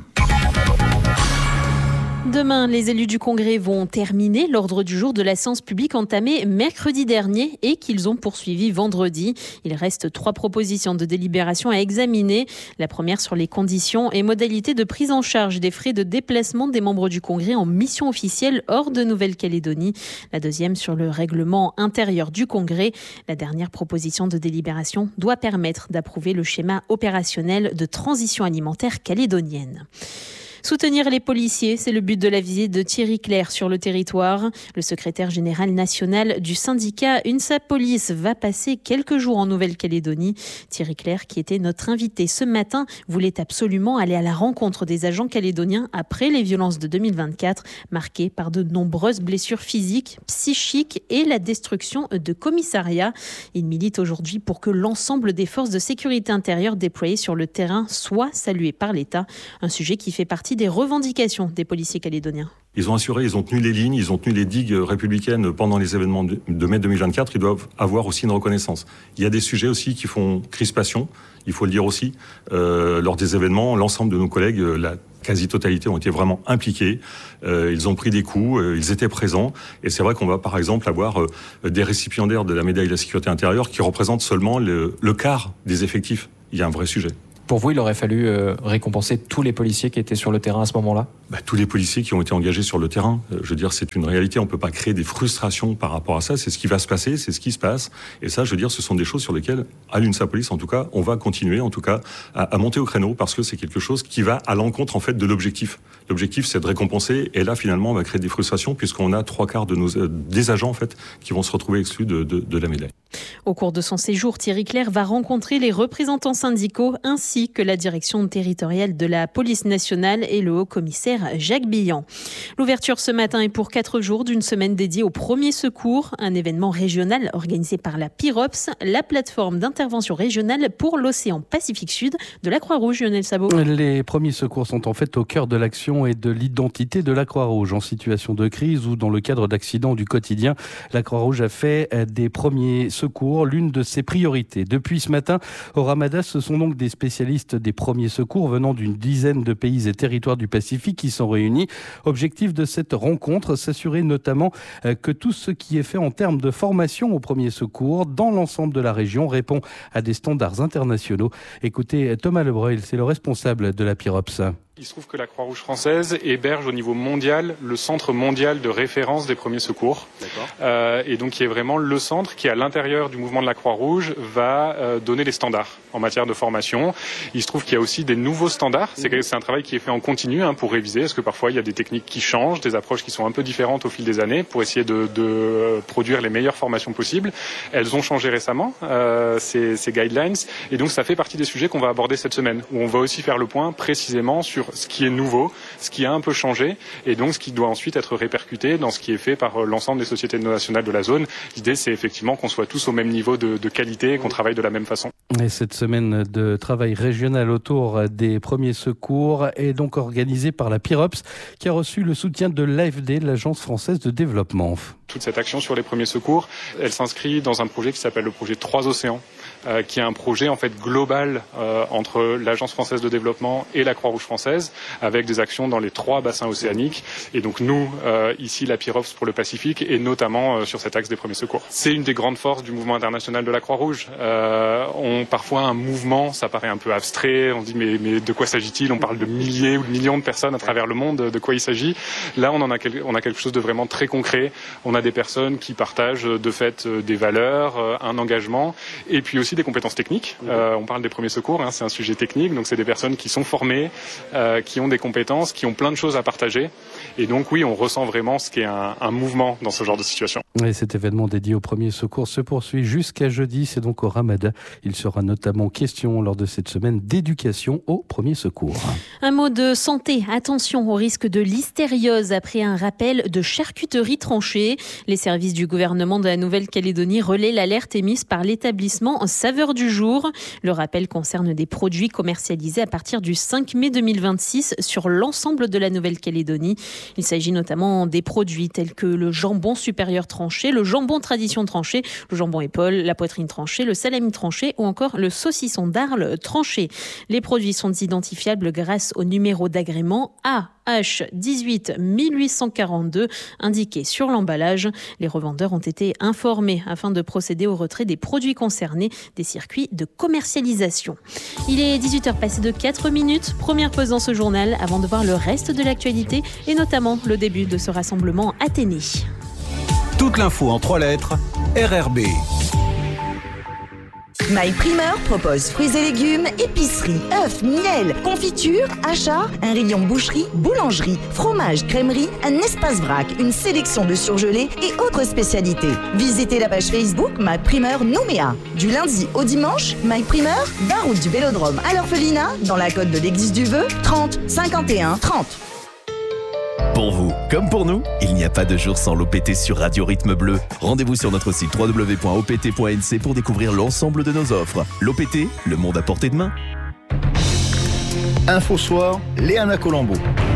Speaker 10: Demain, les élus du Congrès vont terminer l'ordre du jour de la séance publique entamée mercredi dernier et qu'ils ont poursuivi vendredi. Il reste 3 propositions de délibération à examiner. La première sur les conditions et modalités de prise en charge des frais de déplacement des membres du Congrès en mission officielle hors de Nouvelle-Calédonie. La deuxième sur le règlement intérieur du Congrès. La dernière proposition de délibération doit permettre d'approuver le schéma opérationnel de transition alimentaire calédonienne. Soutenir les policiers, c'est le but de la visite de Thierry Clerc sur le territoire. Le secrétaire général national du syndicat UNSA Police va passer quelques jours en Nouvelle-Calédonie. Thierry Clerc, qui était notre invité ce matin, voulait absolument aller à la rencontre des agents calédoniens après les violences de 2024, marquées par de nombreuses blessures physiques, psychiques et la destruction de commissariats. Il milite aujourd'hui pour que l'ensemble des forces de sécurité intérieure déployées sur le terrain soient saluées par l'État, un sujet qui fait partie partie des revendications des policiers calédoniens.
Speaker 16: Ils ont tenu les lignes, ils ont tenu les digues républicaines pendant les événements de mai 2024. Ils doivent avoir aussi une reconnaissance. Il y a des sujets aussi qui font crispation, il faut le dire aussi. Lors des événements, l'ensemble de nos collègues, la quasi-totalité ont été vraiment impliqués. Ils ont pris des coups, ils étaient présents. Et c'est vrai qu'on va par exemple avoir des récipiendaires de la médaille de la sécurité intérieure qui représentent seulement le quart des effectifs. Il y a un vrai sujet.
Speaker 17: Pour vous, il aurait fallu récompenser tous les policiers qui étaient sur le terrain à ce moment-là ?
Speaker 16: Tous les policiers qui ont été engagés sur le terrain. Je veux dire, c'est une réalité. On ne peut pas créer des frustrations par rapport à ça. C'est ce qui va se passer, c'est ce qui se passe. Et ça, je veux dire, ce sont des choses sur lesquelles, à l'UNSA Police, en tout cas, on va continuer, en tout cas, à monter au créneau parce que c'est quelque chose qui va à l'encontre, en fait, de l'objectif. L'objectif, c'est de récompenser. Et là, finalement, on va créer des frustrations puisqu'on a 3/4 des agents, en fait, qui vont se retrouver exclus de la médaille.
Speaker 10: Au cours de son séjour, Thierry Clerc va rencontrer les représentants syndicaux ainsi que la direction territoriale de la police nationale et le haut-commissaire Jacques Billan. L'ouverture ce matin est pour 4 jours d'une semaine dédiée aux premiers secours, un événement régional organisé par la PIROPS, la plateforme d'intervention régionale pour l'océan Pacifique Sud de la Croix-Rouge. Lionel Sabot.
Speaker 2: Les premiers secours sont en fait au cœur de l'action et de l'identité de la Croix-Rouge. En situation de crise ou dans le cadre d'accidents du quotidien, la Croix-Rouge a fait des premiers secours l'une de ses priorités. Depuis ce matin, au Ramadas, ce sont donc des spécialistes des premiers secours venant d'une dizaine de pays et territoires du Pacifique qui sont réunis. Objectif de cette rencontre, s'assurer notamment que tout ce qui est fait en termes de formation aux premiers secours dans l'ensemble de la région répond à des standards internationaux. Écoutez Thomas Lebreuil, c'est le responsable de la PIROPS.
Speaker 18: Il se trouve que la Croix-Rouge française héberge au niveau mondial le centre mondial de référence des premiers secours. Et donc qui est vraiment le centre qui, à l'intérieur du mouvement de la Croix-Rouge, va donner les standards en matière de formation. Il se trouve qu'il y a aussi des nouveaux standards. C'est un travail qui est fait en continu pour réviser, parce que parfois il y a des techniques qui changent, des approches qui sont un peu différentes au fil des années pour essayer de produire les meilleures formations possibles. Elles ont changé récemment, ces guidelines. Et donc ça fait partie des sujets qu'on va aborder cette semaine, où on va aussi faire le point précisément sur ce qui est nouveau, ce qui a un peu changé, et donc ce qui doit ensuite être répercuté dans ce qui est fait par l'ensemble des sociétés nationales de la zone. L'idée, c'est effectivement qu'on soit tous au même niveau de qualité et qu'on travaille de la même façon.
Speaker 2: Et cette semaine de travail régional autour des premiers secours est donc organisée par la PIROPS, qui a reçu le soutien de l'AFD, l'Agence française de développement.
Speaker 18: Toute cette action sur les premiers secours, elle s'inscrit dans un projet qui s'appelle le projet 3 océans, qui est un projet en fait global entre l'Agence française de développement et la Croix-Rouge française, avec des actions dans les 3 bassins océaniques. Et donc nous, ici, la PIROPS pour le Pacifique, et notamment sur cet axe des premiers secours. C'est une des grandes forces du mouvement international de la Croix-Rouge. Parfois, un mouvement, ça paraît un peu abstrait. On dit mais de quoi s'agit-il ? On parle de milliers ou de millions de personnes à travers le monde. De quoi il s'agit ? Là, on a quelque chose de vraiment très concret. On a des personnes qui partagent de fait des valeurs, un engagement, et puis aussi des compétences techniques. On parle des premiers secours, c'est un sujet technique, donc c'est des personnes qui sont formées, qui ont des compétences, qui ont plein de choses à partager. Et donc oui, on ressent vraiment ce qu'est un mouvement dans ce genre de situation.
Speaker 2: Et cet événement dédié aux premiers secours se poursuit jusqu'à jeudi, c'est donc au Ramadan. Il sera notamment question lors de cette semaine d'éducation aux premiers secours.
Speaker 10: Un mot de santé, attention au risque de listériose après un rappel de charcuterie tranchée. Les services du gouvernement de la Nouvelle-Calédonie relaient l'alerte émise par l'établissement Saveur du Jour. Le rappel concerne des produits commercialisés à partir du 5 mai 2026 sur l'ensemble de la Nouvelle-Calédonie. Il s'agit notamment des produits tels que le jambon supérieur tranché, le jambon tradition tranché, le jambon épaule, la poitrine tranchée, le salami tranché ou encore le saucisson d'Arles tranché. Les produits sont identifiables grâce au numéro d'agrément AH18 1842 indiqué sur l'emballage. Les revendeurs ont été informés afin de procéder au retrait des produits concernés des circuits de commercialisation. Il est 18h passé de 4 minutes. Première pause dans ce journal avant de voir le reste de l'actualité et notamment le début de ce rassemblement Athénée.
Speaker 7: Toute l'info en 3 lettres, RRB.
Speaker 19: My Primeur propose fruits et légumes, épicerie, œufs, miel, confiture, achats, un rayon boucherie, boulangerie, fromage, crèmerie, un espace vrac, une sélection de surgelés et autres spécialités. Visitez la page Facebook My Primeur Nouméa. Du lundi au dimanche, My Primeur, 20 route du Vélodrome à l'Orphelinat, dans la côte de l'Église du Vœu, 30 51 30.
Speaker 20: Pour vous, comme pour nous, il n'y a pas de jour sans l'OPT sur Radio Rythme Bleu. Rendez-vous sur notre site www.opt.nc pour découvrir l'ensemble de nos offres. L'OPT, le monde à portée de main. Info Soir, Léana Colombo.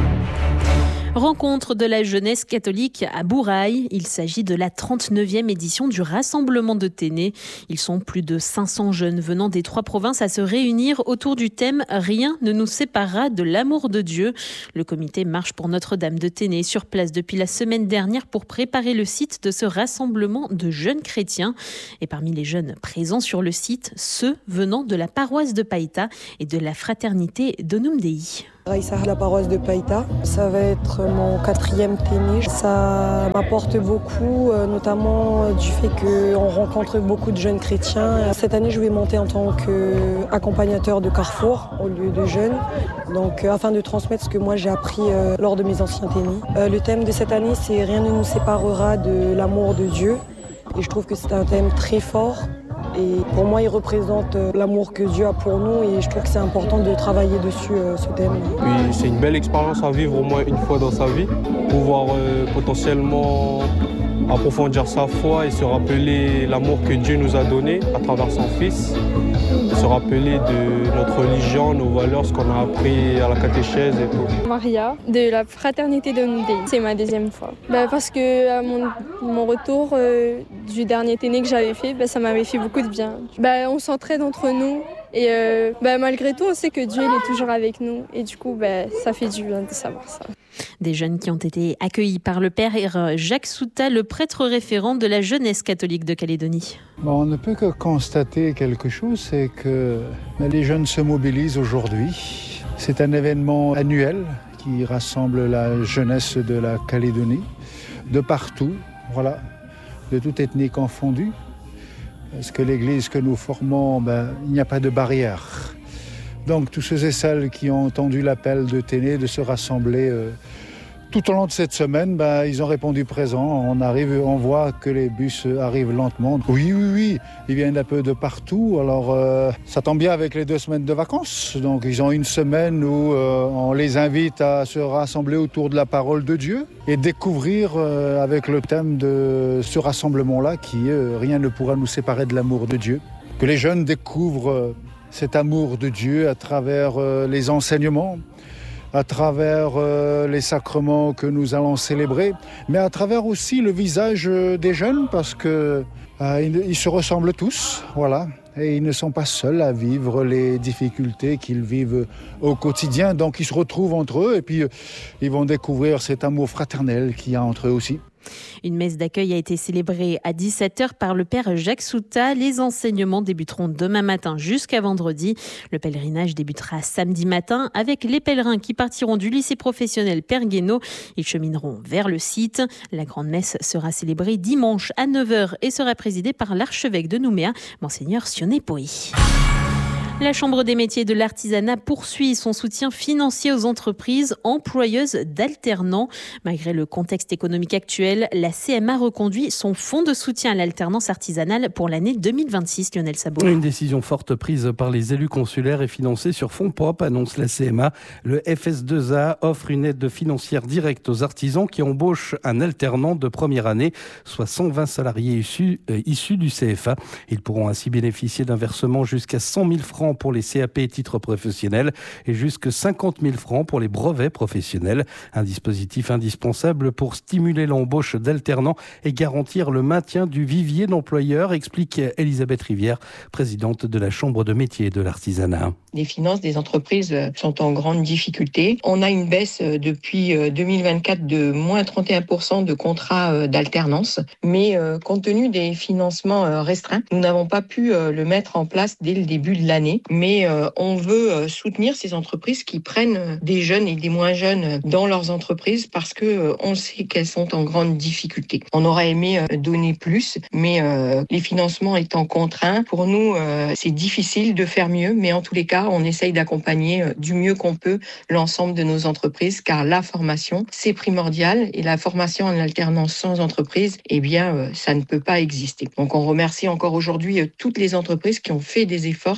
Speaker 10: Rencontre de la jeunesse catholique à Bourail. Il s'agit de la 39e édition du Rassemblement de Ténè. Ils sont plus de 500 jeunes venant des 3 provinces à se réunir autour du thème « Rien ne nous séparera de l'amour de Dieu ». Le comité Marche pour Notre-Dame de Ténè est sur place depuis la semaine dernière pour préparer le site de ce rassemblement de jeunes chrétiens. Et parmi les jeunes présents sur le site, ceux venant de la paroisse de Païta et de la fraternité d'Onumdei.
Speaker 21: La paroisse de Païta, ça va être mon 4e Ténè. Ça m'apporte beaucoup, notamment du fait qu'on rencontre beaucoup de jeunes chrétiens. Cette année, je vais monter en tant qu'accompagnateur de Carrefour au lieu de jeunes, donc afin de transmettre ce que moi j'ai appris lors de mes anciens Ténè. Le thème de cette année, c'est « Rien ne nous séparera de l'amour de Dieu ». Et je trouve que c'est un thème très fort. Et pour moi, il représente l'amour que Dieu a pour nous et je trouve que c'est important de travailler dessus, ce thème.
Speaker 22: Oui, c'est une belle expérience à vivre au moins une fois dans sa vie, pouvoir potentiellement approfondir sa foi et se rappeler l'amour que Dieu nous a donné à travers son Fils, se rappeler de notre religion, nos valeurs, ce qu'on a appris à la catéchèse et tout.
Speaker 23: Maria, de la fraternité d'Onumdei, c'est ma 2e fois. Parce que à mon retour du dernier Ténè que j'avais fait, ça m'avait fait beaucoup de bien. On s'entraide entre nous et malgré tout, on sait que Dieu il est toujours avec nous et du coup, ça fait du bien de savoir ça.
Speaker 10: Des jeunes qui ont été accueillis par le père Jacques Souta, le prêtre référent de la jeunesse catholique de Calédonie.
Speaker 24: On ne peut que constater quelque chose, c'est que les jeunes se mobilisent aujourd'hui. C'est un événement annuel qui rassemble la jeunesse de la Calédonie, de partout, voilà, de toute ethnie confondue. Parce que l'église que nous formons, il n'y a pas de barrière. Donc tous ceux et celles qui ont entendu l'appel de Ténè de se rassembler tout au long de cette semaine, ils ont répondu présent. On voit que les bus arrivent lentement. Oui, ils viennent un peu de partout. Alors ça tombe bien avec les 2 semaines de vacances. Donc ils ont une semaine où on les invite à se rassembler autour de la parole de Dieu et découvrir avec le thème de ce rassemblement-là qui est « Rien ne pourra nous séparer de l'amour de Dieu ». Que les jeunes découvrent cet amour de Dieu à travers les enseignements, à travers les sacrements que nous allons célébrer, mais à travers aussi le visage des jeunes, parce que ils se ressemblent tous, voilà, et ils ne sont pas seuls à vivre les difficultés qu'ils vivent au quotidien, donc ils se retrouvent entre eux, et puis ils vont découvrir cet amour fraternel qu'il y a entre eux aussi.
Speaker 10: Une messe d'accueil a été célébrée à 17h par le père Jacques Souta. Les enseignements débuteront demain matin jusqu'à vendredi. Le pèlerinage débutera samedi matin avec les pèlerins qui partiront du lycée professionnel Père Guénaud. Ils chemineront vers le site. La grande messe sera célébrée dimanche à 9h et sera présidée par l'archevêque de Nouméa, Monseigneur Sioné Poi. La Chambre des métiers de l'artisanat poursuit son soutien financier aux entreprises employeuses d'alternants. Malgré le contexte économique actuel, la CMA reconduit son fonds de soutien à l'alternance artisanale pour l'année 2026. Lionel Sabot.
Speaker 2: Une décision forte prise par les élus consulaires et financée sur fonds propres, annonce la CMA. Le FS2A offre une aide financière directe aux artisans qui embauchent un alternant de première année, soit 120 salariés issus du CFA. Ils pourront ainsi bénéficier d'un versement jusqu'à 100 000 francs pour les CAP et titres professionnels et jusqu'à 50 000 francs pour les brevets professionnels. Un dispositif indispensable pour stimuler l'embauche d'alternants et garantir le maintien du vivier d'employeurs, explique Elisabeth Rivière, présidente de la Chambre de métiers de l'artisanat.
Speaker 25: Les finances des entreprises sont en grande difficulté. On a une baisse depuis 2024 de moins 31% de contrats d'alternance, mais compte tenu des financements restreints, nous n'avons pas pu le mettre en place dès le début de l'année. Mais on veut soutenir ces entreprises qui prennent des jeunes et des moins jeunes dans leurs entreprises parce que on sait qu'elles sont en grande difficulté. On aurait aimé donner plus, mais les financements étant contraints, pour nous, c'est difficile de faire mieux, mais en tous les cas, on essaye d'accompagner du mieux qu'on peut l'ensemble de nos entreprises, car la formation, c'est primordial, et la formation en alternance sans entreprise, ça ne peut pas exister. Donc on remercie encore aujourd'hui toutes les entreprises qui ont fait des efforts cette année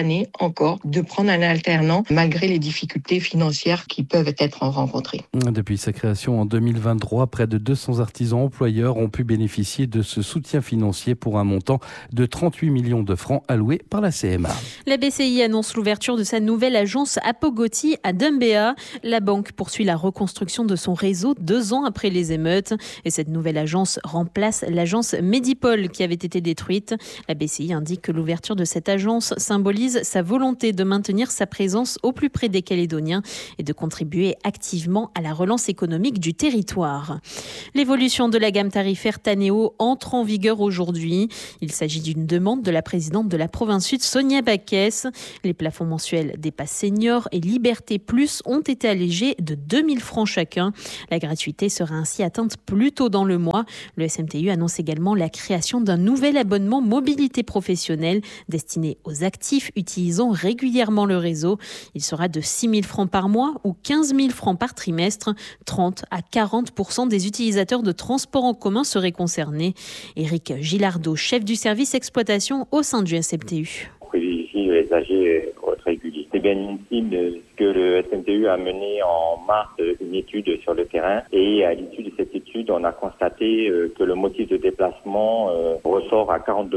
Speaker 25: année encore de prendre un alternant malgré les difficultés financières qui peuvent être rencontrées.
Speaker 2: Depuis sa création en 2023, près de 200 artisans employeurs ont pu bénéficier de ce soutien financier pour un montant de 38 millions de francs alloués par la CMA.
Speaker 10: La BCI annonce l'ouverture de sa nouvelle agence Apogoti à Dumbéa. La banque poursuit la reconstruction de son réseau 2 ans après les émeutes. Et cette nouvelle agence remplace l'agence Medipol qui avait été détruite. La BCI indique que l'ouverture de cette agence symbolise sa volonté de maintenir sa présence au plus près des Calédoniens et de contribuer activement à la relance économique du territoire. L'évolution de la gamme tarifaire Tanéo entre en vigueur aujourd'hui. Il s'agit d'une demande de la présidente de la province sud, Sonia Baquès. Les plafonds mensuels des passes seniors et Liberté Plus ont été allégés de 2000 francs chacun. La gratuité sera ainsi atteinte plus tôt dans le mois. Le SMTU annonce également la création d'un nouvel abonnement mobilité professionnelle destiné aux actifs utilisant régulièrement le réseau. Il sera de 6 000 francs par mois ou 15 000 francs par trimestre. 30 à 40% des utilisateurs de transports en commun seraient concernés. Éric Gilardeau, chef du service exploitation au sein du SMTU.
Speaker 1: On privilégie les âgés réguliers. C'est bien inutile que le SMTU a mené en mars une étude sur le terrain et à l'issue de cette étude, on a constaté que le motif de déplacement ressort à 42%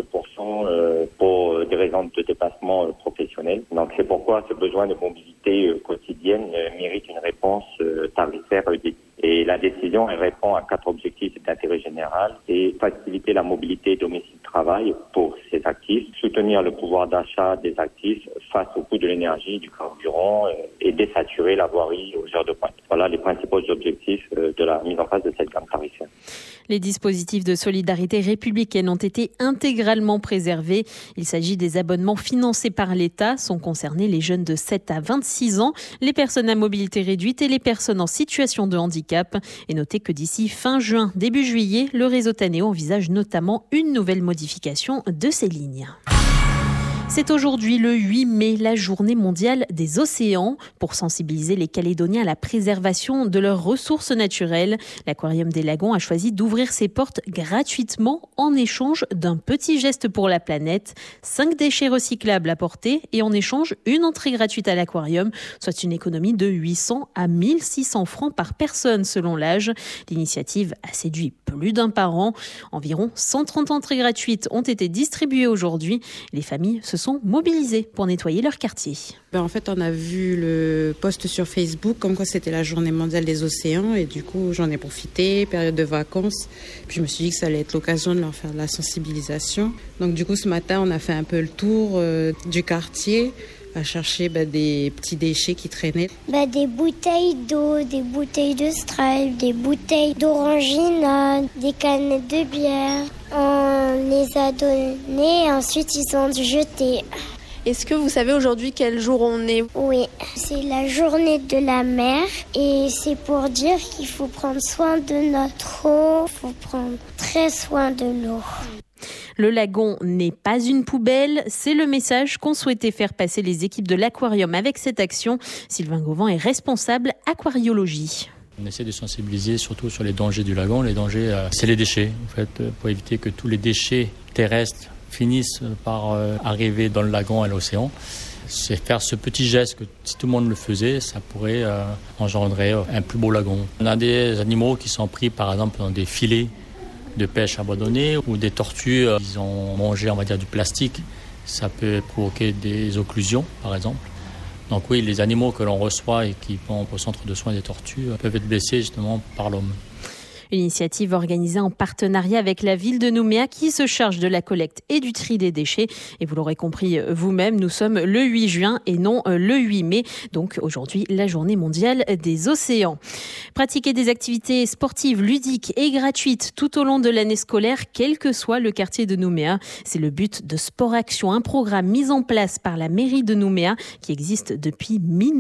Speaker 1: pour des raisons de déplacement professionnel. Donc c'est pourquoi ce besoin de mobilité quotidienne mérite une réponse tarifaire dédiée. Et la décision, elle répond à 4 objectifs d'intérêt général. C'est faciliter la mobilité domicile-travail pour ces actifs, soutenir le pouvoir d'achat des actifs face au coût de l'énergie, du carburant et désaturer la voirie aux heures de pointe. Voilà les principaux objectifs de la mise en place de cette gamme tarifaire.
Speaker 10: Les dispositifs de solidarité républicaine ont été intégralement préservés. Il s'agit des abonnements financés par l'État. Sont concernés les jeunes de 7 à 26 ans, les personnes à mobilité réduite et les personnes en situation de handicap. Et notez que d'ici fin juin, début juillet, le réseau Tanéo envisage notamment une nouvelle modification de ces lignes. C'est aujourd'hui le 8 mai, la journée mondiale des océans. Pour sensibiliser les Calédoniens à la préservation de leurs ressources naturelles, l'Aquarium des Lagons a choisi d'ouvrir ses portes gratuitement en échange d'un petit geste pour la planète. 5 déchets recyclables à porter et en échange une entrée gratuite à l'aquarium, soit une économie de 800 à 1600 francs par personne selon l'âge. L'initiative a séduit plus d'un parent. Environ 130 entrées gratuites ont été distribuées aujourd'hui. Les familles se sont mobilisés pour nettoyer leur quartier.
Speaker 3: En fait, on a vu le post sur Facebook comme quoi c'était la journée mondiale des océans et du coup, j'en ai profité, période de vacances. Puis je me suis dit que ça allait être l'occasion de leur faire de la sensibilisation. Donc du coup, ce matin, on a fait un peu le tour du quartier à chercher des petits déchets qui traînaient.
Speaker 4: Des bouteilles d'eau, des bouteilles de Stripe, des bouteilles d'Orangina, des canettes de bière. On les a données et ensuite ils ont jeté.
Speaker 23: Est-ce que vous savez aujourd'hui quel jour on est ?
Speaker 4: Oui, c'est la journée de la mer et c'est pour dire qu'il faut prendre soin de notre eau, il faut prendre très soin de l'eau.
Speaker 10: Le lagon n'est pas une poubelle, c'est le message qu'ont souhaité faire passer les équipes de l'aquarium avec cette action. Sylvain Gauvin est responsable aquariologie.
Speaker 5: On essaie de sensibiliser surtout sur les dangers du lagon. Les dangers, c'est les déchets, en fait, pour éviter que tous les déchets terrestres finissent par arriver dans le lagon et l'océan. C'est faire ce petit geste que si tout le monde le faisait, ça pourrait engendrer un plus beau lagon. On a des animaux qui sont pris par exemple dans des filets de pêche abandonnés ou des tortues, ils ont mangé on va dire du plastique. Ça peut provoquer des occlusions par exemple. Donc oui, les animaux que l'on reçoit et qui vont au centre de soins des tortues peuvent être blessés justement par l'homme.
Speaker 10: Une initiative organisée en partenariat avec la ville de Nouméa qui se charge de la collecte et du tri des déchets. Et vous l'aurez compris vous-même, nous sommes le 8 juin et non le 8 mai. Donc aujourd'hui, la journée mondiale des océans. Pratiquer des activités sportives, ludiques et gratuites tout au long de l'année scolaire, quel que soit le quartier de Nouméa. C'est le but de Sport Action, un programme mis en place par la mairie de Nouméa qui existe depuis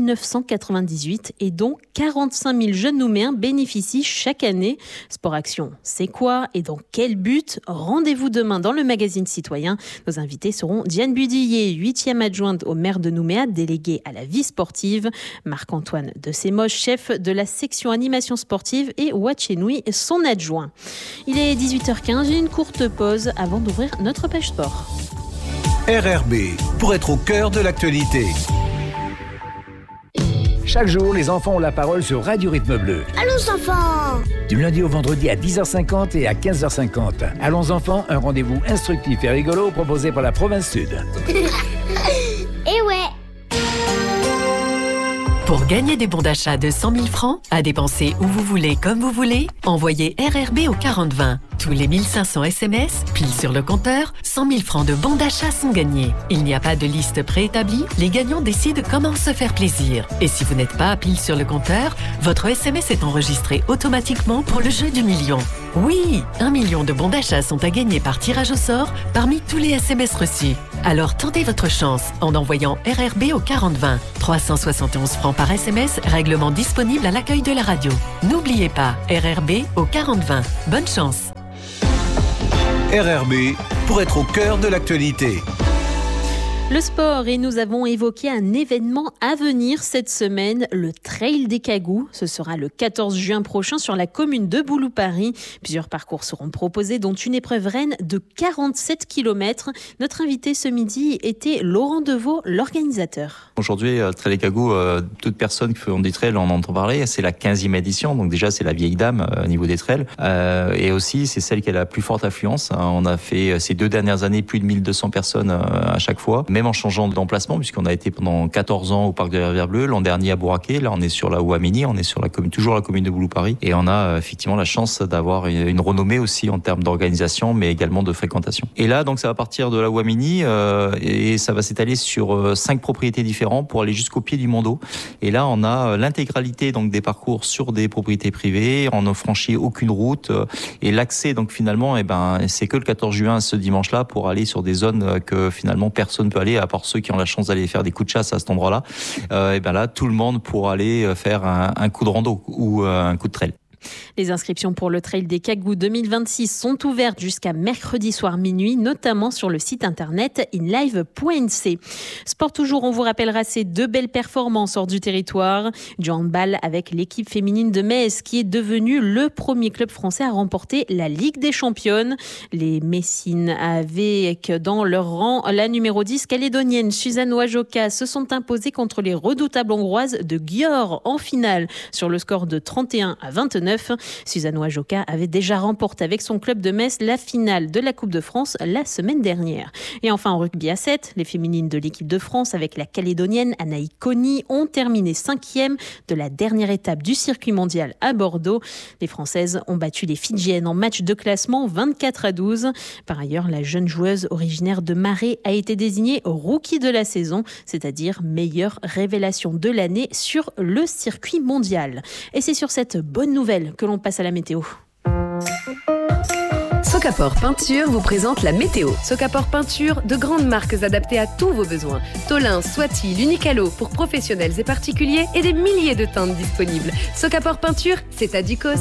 Speaker 10: 1998 et dont 45 000 jeunes Nouméens bénéficient chaque année. Sport Action, c'est quoi et dans quel but ? Rendez-vous demain dans le magazine Citoyen. Nos invités seront Diane Budillier, 8e adjointe au maire de Nouméa, déléguée à la vie sportive, Marc-Antoine de Sémoche, chef de la section animation sportive et Wachenoui, son adjoint. Il est 18h15, une courte pause avant d'ouvrir notre page sport.
Speaker 7: RRB, pour être au cœur de l'actualité.
Speaker 6: Chaque jour, les enfants ont la parole sur Radio Rythme Bleu.
Speaker 4: Allons enfants!
Speaker 6: Du lundi au vendredi à 10h50 et à 15h50. Allons enfants, un rendez-vous instructif et rigolo proposé par la province Sud.
Speaker 4: Eh ouais!
Speaker 8: Pour gagner des bons d'achat de 100 000 francs, à dépenser où vous voulez, comme vous voulez, envoyez RRB au 4020. Tous les 1500 SMS, pile sur le compteur, 100 000 francs de bons d'achat sont gagnés. Il n'y a pas de liste préétablie, les gagnants décident comment se faire plaisir. Et si vous n'êtes pas pile sur le compteur, votre SMS est enregistré automatiquement pour le jeu du million. Oui, 1 million de bons d'achat sont à gagner par tirage au sort parmi tous les SMS reçus. Alors tentez votre chance en envoyant RRB au 4020. 371 francs par SMS, règlement disponible à l'accueil de la radio. N'oubliez pas, RRB au 4020. Bonne chance.
Speaker 7: RRB, pour être au cœur de l'actualité.
Speaker 10: Le sport, et nous avons évoqué un événement à venir cette semaine, le Trail des Cagous. Ce sera le 14 juin prochain sur la commune de Boulou-Paris. Plusieurs parcours seront proposés, dont une épreuve reine de 47 km. Notre invité ce midi était Laurent Deveau, l'organisateur.
Speaker 9: Aujourd'hui, le Trail des Cagous, toute personne qui fait des trails en entend parler. C'est la 15e édition, donc déjà c'est la vieille dame au niveau des trails. Et aussi, c'est celle qui a la plus forte affluence. On a fait ces 2 dernières années plus de 1200 personnes à chaque fois. Même en changeant d'emplacement, puisqu'on a été pendant 14 ans au parc de la Rivière Bleue, l'an dernier à Bouraké, là on est sur la Ouamini, on est sur toujours la commune de Boulou-Paris, et on a effectivement la chance d'avoir une renommée aussi en termes d'organisation, mais également de fréquentation. Et là, donc ça va partir de la Ouamini, et ça va s'étaler sur 5 propriétés différentes pour aller jusqu'au pied du Mont-d'Eau. Et là, on a l'intégralité donc des parcours sur des propriétés privées, on n'a franchi aucune route, et l'accès donc finalement, c'est que le 14 juin, ce dimanche-là, pour aller sur des zones que finalement personne peut aller, à part ceux qui ont la chance d'aller faire des coups de chasse à cet endroit-là. Là, tout le monde pourra aller faire un coup de rando ou un coup de trail.
Speaker 10: Les inscriptions pour le Trail des Cagous 2026 sont ouvertes jusqu'à mercredi soir minuit, notamment sur le site internet inlive.nc. Sport toujours, on vous rappellera ces 2 belles performances hors du territoire. Du handball avec l'équipe féminine de Metz qui est devenue le premier club français à remporter la Ligue des Championnes. Les Messines avec dans leur rang la numéro 10 calédonienne Suzanne Wajoka se sont imposées contre les redoutables hongroises de Győr en finale sur le score de 31-29. Suzanne Wajoka avait déjà remporté avec son club de Metz la finale de la Coupe de France la semaine dernière. Et enfin en rugby à 7, les féminines de l'équipe de France avec la calédonienne Anaï Coni ont terminé 5e de la dernière étape du circuit mondial à Bordeaux. Les Françaises ont battu les Fidjiennes en match de classement 24-12. Par ailleurs, la jeune joueuse originaire de Marais a été désignée rookie de la saison, c'est-à-dire meilleure révélation de l'année sur le circuit mondial. Et c'est sur cette bonne nouvelle que l'on passe à la météo.
Speaker 13: Socapor Peinture vous présente la météo. Socapor Peinture, de grandes marques adaptées à tous vos besoins. Tolin, Swati, l'Unicalo pour professionnels et particuliers et des milliers de teintes disponibles. Socapor Peinture, c'est à Ducos.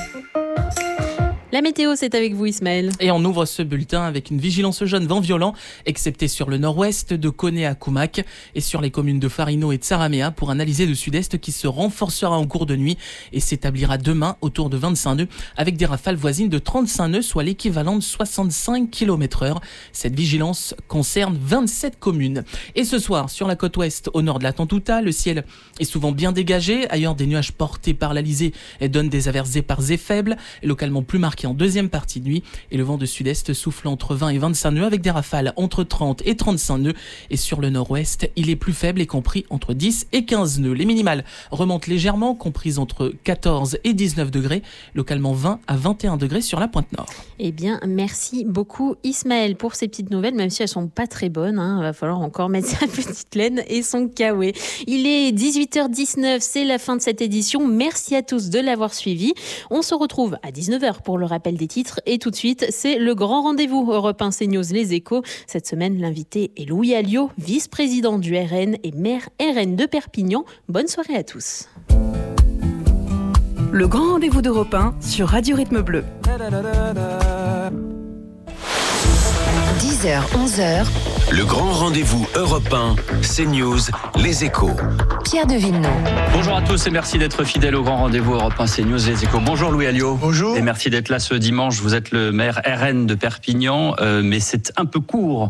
Speaker 10: La météo, c'est avec vous Ismaël.
Speaker 14: Et on ouvre ce bulletin avec une vigilance jaune vent violent, excepté sur le nord-ouest de Koné à Koumak et sur les communes de Farino et de Saramea pour un alizé de sud-est qui se renforcera en cours de nuit et s'établira demain autour de 25 nœuds avec des rafales voisines de 35 nœuds, soit l'équivalent de 65 km/h. Cette vigilance concerne 27 communes. Et ce soir, sur la côte ouest, au nord de la Tantouta, le ciel est souvent bien dégagé. Ailleurs, des nuages portés par l'alizé donnent des averses éparses et faibles, et localement plus marquées en deuxième partie de nuit, et le vent de sud-est souffle entre 20 et 25 nœuds avec des rafales entre 30 et 35 nœuds, et sur le nord-ouest il est plus faible et compris entre 10 et 15 nœuds. Les minimales remontent légèrement, comprises entre 14 et 19 degrés, localement 20 à 21 degrés sur la pointe nord.
Speaker 10: Eh bien merci beaucoup Ismaël pour ces petites nouvelles, même si elles sont pas très bonnes, il va falloir encore mettre sa petite laine et son kawaii. Il est 18h19, c'est la fin de cette édition, merci à tous de l'avoir suivi. On se retrouve à 19h pour le rappel des titres, et tout de suite c'est le grand rendez-vous Europe 1 CNews Les Échos. Cette semaine l'invité est Louis Alliot, vice-président du RN et maire RN de Perpignan. Bonne soirée à tous.
Speaker 13: Le grand rendez-vous d'Europe 1 sur Radio Rythme Bleu.
Speaker 20: 10h, 11h. Le grand rendez-vous Europe 1, CNews, Les Échos.
Speaker 13: Pierre de Villeneuve.
Speaker 26: Bonjour à tous et merci d'être fidèles au grand rendez-vous Europe 1, CNews, Les Échos. Bonjour Louis Alliot.
Speaker 27: Bonjour.
Speaker 26: Et merci d'être là ce dimanche. Vous êtes le maire RN de Perpignan, mais c'est un peu court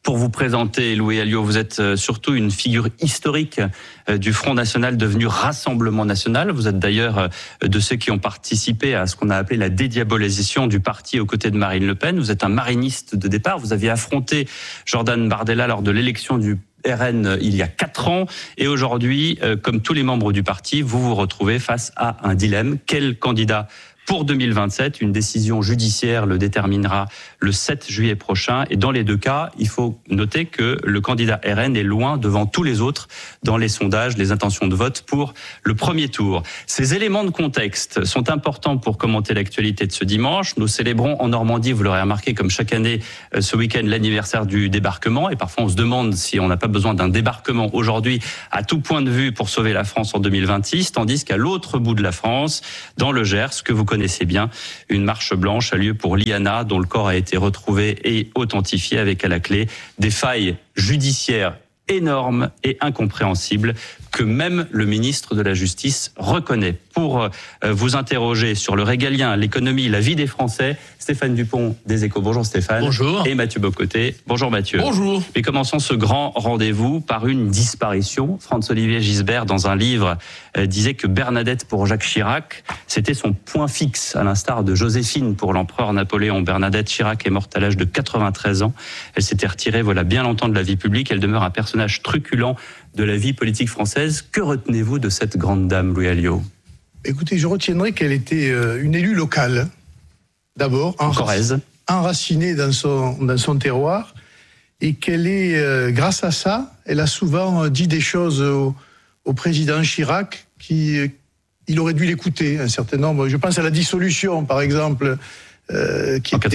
Speaker 26: Pour vous présenter, Louis Alliot, vous êtes surtout une figure historique du Front National devenu Rassemblement National. Vous êtes d'ailleurs de ceux qui ont participé à ce qu'on a appelé la dédiabolisation du parti aux côtés de Marine Le Pen. Vous êtes un mariniste de départ. Vous aviez affronté Jordan Bardella lors de l'élection du RN il y a 4 ans. Et aujourd'hui, comme tous les membres du parti, vous vous retrouvez face à un dilemme. Quel candidat pour 2027, une décision judiciaire le déterminera le 7 juillet prochain. Et dans les deux cas, il faut noter que le candidat RN est loin devant tous les autres dans les sondages, les intentions de vote pour le premier tour. Ces éléments de contexte sont importants pour commenter l'actualité de ce dimanche. Nous célébrons en Normandie, vous l'aurez remarqué, comme chaque année, ce week-end, l'anniversaire du débarquement. Et parfois, on se demande si on n'a pas besoin d'un débarquement aujourd'hui à tout point de vue pour sauver la France en 2026. Tandis qu'à l'autre bout de la France, dans le Gers, que vous connaissez bien, une marche blanche a lieu pour Liana, dont le corps a été retrouvé et authentifié avec à la clé des failles judiciaires énormes et incompréhensibles que même le ministre de la Justice reconnaît. Pour vous interroger sur le régalien, l'économie, la vie des Français, Stéphane Dupont des Échos. Bonjour Stéphane.
Speaker 11: Bonjour.
Speaker 26: Et Mathieu Bocoté. Bonjour Mathieu.
Speaker 11: Bonjour.
Speaker 26: Mais commençons ce grand rendez-vous par une disparition. Franz-Olivier Gisbert, dans un livre, disait que Bernadette pour Jacques Chirac, c'était son point fixe, à l'instar de Joséphine pour l'empereur Napoléon. Bernadette Chirac est morte à l'âge de 93 ans. Elle s'était retirée voilà bien longtemps de la vie publique. Elle demeure un personnage truculent de la vie politique française. Que retenez-vous de cette grande dame, Louis Alliot ?
Speaker 12: Écoutez, je retiendrai qu'elle était une élue locale, d'abord, enracinée dans son terroir, et qu'elle est, grâce à ça, elle a souvent dit des choses au président Chirac qu'il aurait dû l'écouter, un certain nombre. Je pense à la dissolution, par exemple, qui en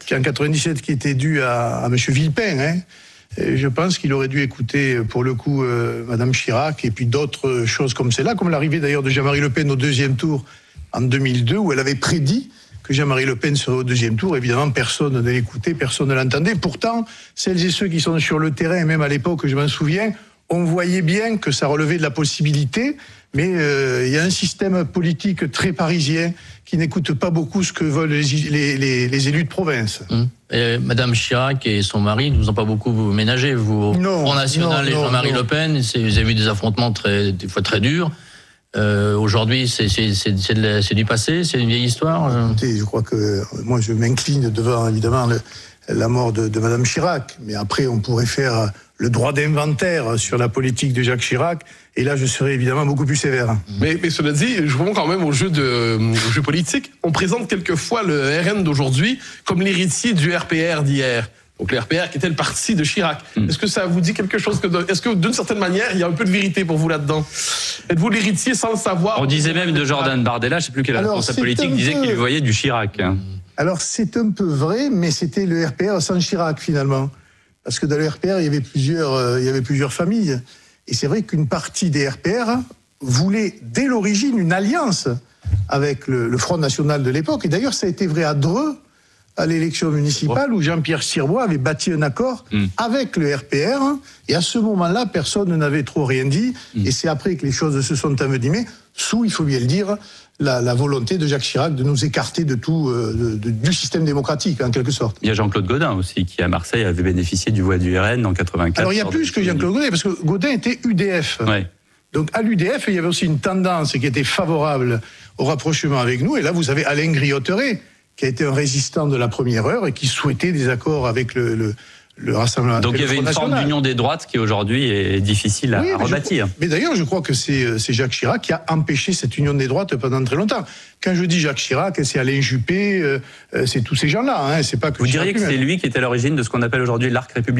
Speaker 12: 97, qui était due à M. Villepin, hein. Et je pense qu'il aurait dû écouter, pour le coup, Madame Chirac, et puis d'autres choses comme celle-là, comme l'arrivée d'ailleurs de Jean-Marie Le Pen au deuxième tour en 2002, où elle avait prédit que Jean-Marie Le Pen serait au deuxième tour. Évidemment, personne ne l'écoutait, personne ne l'entendait. Pourtant, celles et ceux qui sont sur le terrain, même à l'époque, je m'en souviens, on voyait bien que ça relevait de la possibilité, mais il y a un système politique très parisien qui n'écoute pas beaucoup ce que veulent les élus de province.
Speaker 11: Et Madame Chirac et son mari ne vous ont pas beaucoup ménagé, vous, Front National et Jean-Marie Le Pen, vous avez vu des affrontements des fois très durs. Aujourd'hui, c'est du passé, c'est une vieille histoire.
Speaker 12: Écoutez, je crois que moi je m'incline devant évidemment la mort de Madame Chirac, mais après on pourrait faire le droit d'inventaire sur la politique de Jacques Chirac, et là je serais évidemment beaucoup plus sévère.
Speaker 15: Mais cela dit, je reviens quand même au jeu politique. On présente quelquefois le RN d'aujourd'hui comme l'héritier du RPR d'hier. Donc le RPR qui était le parti de Chirac. Est-ce que ça vous dit quelque chose est-ce que d'une certaine manière, il y a un peu de vérité pour vous là-dedans ? Êtes-vous l'héritier sans le savoir ?
Speaker 26: On disait même de Jordan Bardella, je ne sais plus quel responsable politique, disait qu'il voyait du Chirac.
Speaker 12: Alors c'est un peu vrai, mais c'était le RPR sans Chirac finalement. Parce que dans le RPR, il y avait plusieurs familles. Et c'est vrai qu'une partie des RPR voulait, dès l'origine, une alliance avec le Front National de l'époque. Et d'ailleurs, ça a été vrai à Dreux, à l'élection municipale, où Jean-Pierre Sirbois avait bâti un accord avec le RPR. Et à ce moment-là, personne n'avait trop rien dit. Et c'est après que les choses se sont envenimées, sous, il faut bien le dire, la volonté de Jacques Chirac de nous écarter de tout du système démocratique, en quelque sorte.
Speaker 26: Il y a Jean-Claude Gaudin aussi, qui à Marseille avait bénéficié du voix du RN en 84.
Speaker 12: Alors il y a plus que Jean-Claude Gaudin, parce que Gaudin était UDF.
Speaker 26: Ouais.
Speaker 12: Donc à l'UDF, il y avait aussi une tendance qui était favorable au rapprochement avec nous. Et là, vous avez Alain Griotteret, qui a été un résistant de la première heure et qui souhaitait des accords avec le Rassemblement.
Speaker 26: Donc il y avait une forme d'union des droites qui aujourd'hui est difficile à rebâtir.
Speaker 12: Mais d'ailleurs, je crois que c'est Jacques Chirac qui a empêché cette union des droites pendant très longtemps. Quand je dis Jacques Chirac, c'est Alain Juppé, c'est tous ces gens-là. Hein, c'est pas que
Speaker 26: vous diriez que c'est lui qui est à l'origine de ce qu'on appelle aujourd'hui l'arc républicain ?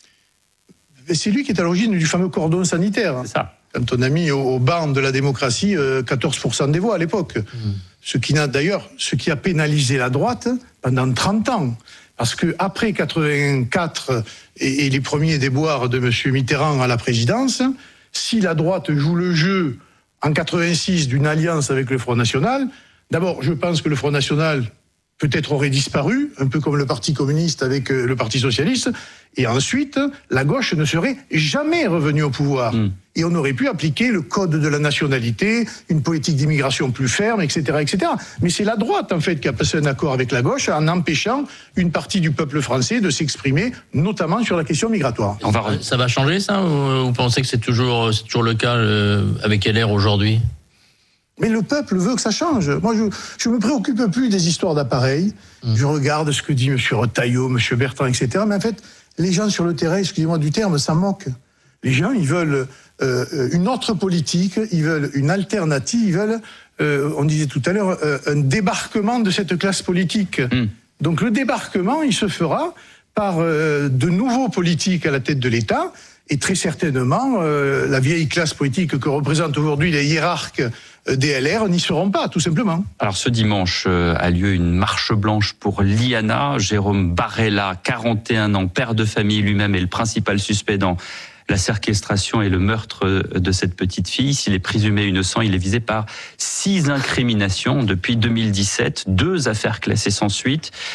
Speaker 12: C'est lui qui est à l'origine du fameux cordon sanitaire.
Speaker 26: C'est ça.
Speaker 12: Quand on a mis au banc de la démocratie 14% des voix à l'époque. Ce qui a pénalisé la droite pendant 30 ans. Parce que après 84 et les premiers déboires de M. Mitterrand à la présidence, si la droite joue le jeu en 86 d'une alliance avec le Front National, d'abord, je pense que le Front National peut-être aurait disparu, un peu comme le Parti communiste avec le Parti socialiste, et ensuite, la gauche ne serait jamais revenue au pouvoir. Et on aurait pu appliquer le code de la nationalité, une politique d'immigration plus ferme, etc., etc. Mais c'est la droite, en fait, qui a passé un accord avec la gauche en empêchant une partie du peuple français de s'exprimer, notamment sur la question migratoire.
Speaker 11: Ça va changer, ça, ou vous pensez que c'est toujours le cas avec LR aujourd'hui ?
Speaker 12: Mais le peuple veut que ça change. Moi, je me préoccupe plus des histoires d'appareils. Je regarde ce que dit M. Retailleau, M. Bertrand, etc. Mais en fait, les gens sur le terrain, excusez-moi du terme, ça moque. Les gens, ils veulent une autre politique, ils veulent une alternative, ils veulent, on disait tout à l'heure, un débarquement de cette classe politique. Donc le débarquement, il se fera par de nouveaux politiques à la tête de l'État. Et très certainement, la vieille classe politique que représentent aujourd'hui les hiérarques des LR n'y seront pas, tout simplement.
Speaker 26: Alors ce dimanche a lieu une marche blanche pour Liana. Jérôme Barella, 41 ans, père de famille lui-même, est le principal suspect dans la séquestration et le meurtre de cette petite fille. S'il est présumé innocent, il est visé par 6 incriminations depuis 2017, 2 affaires classées sans suite.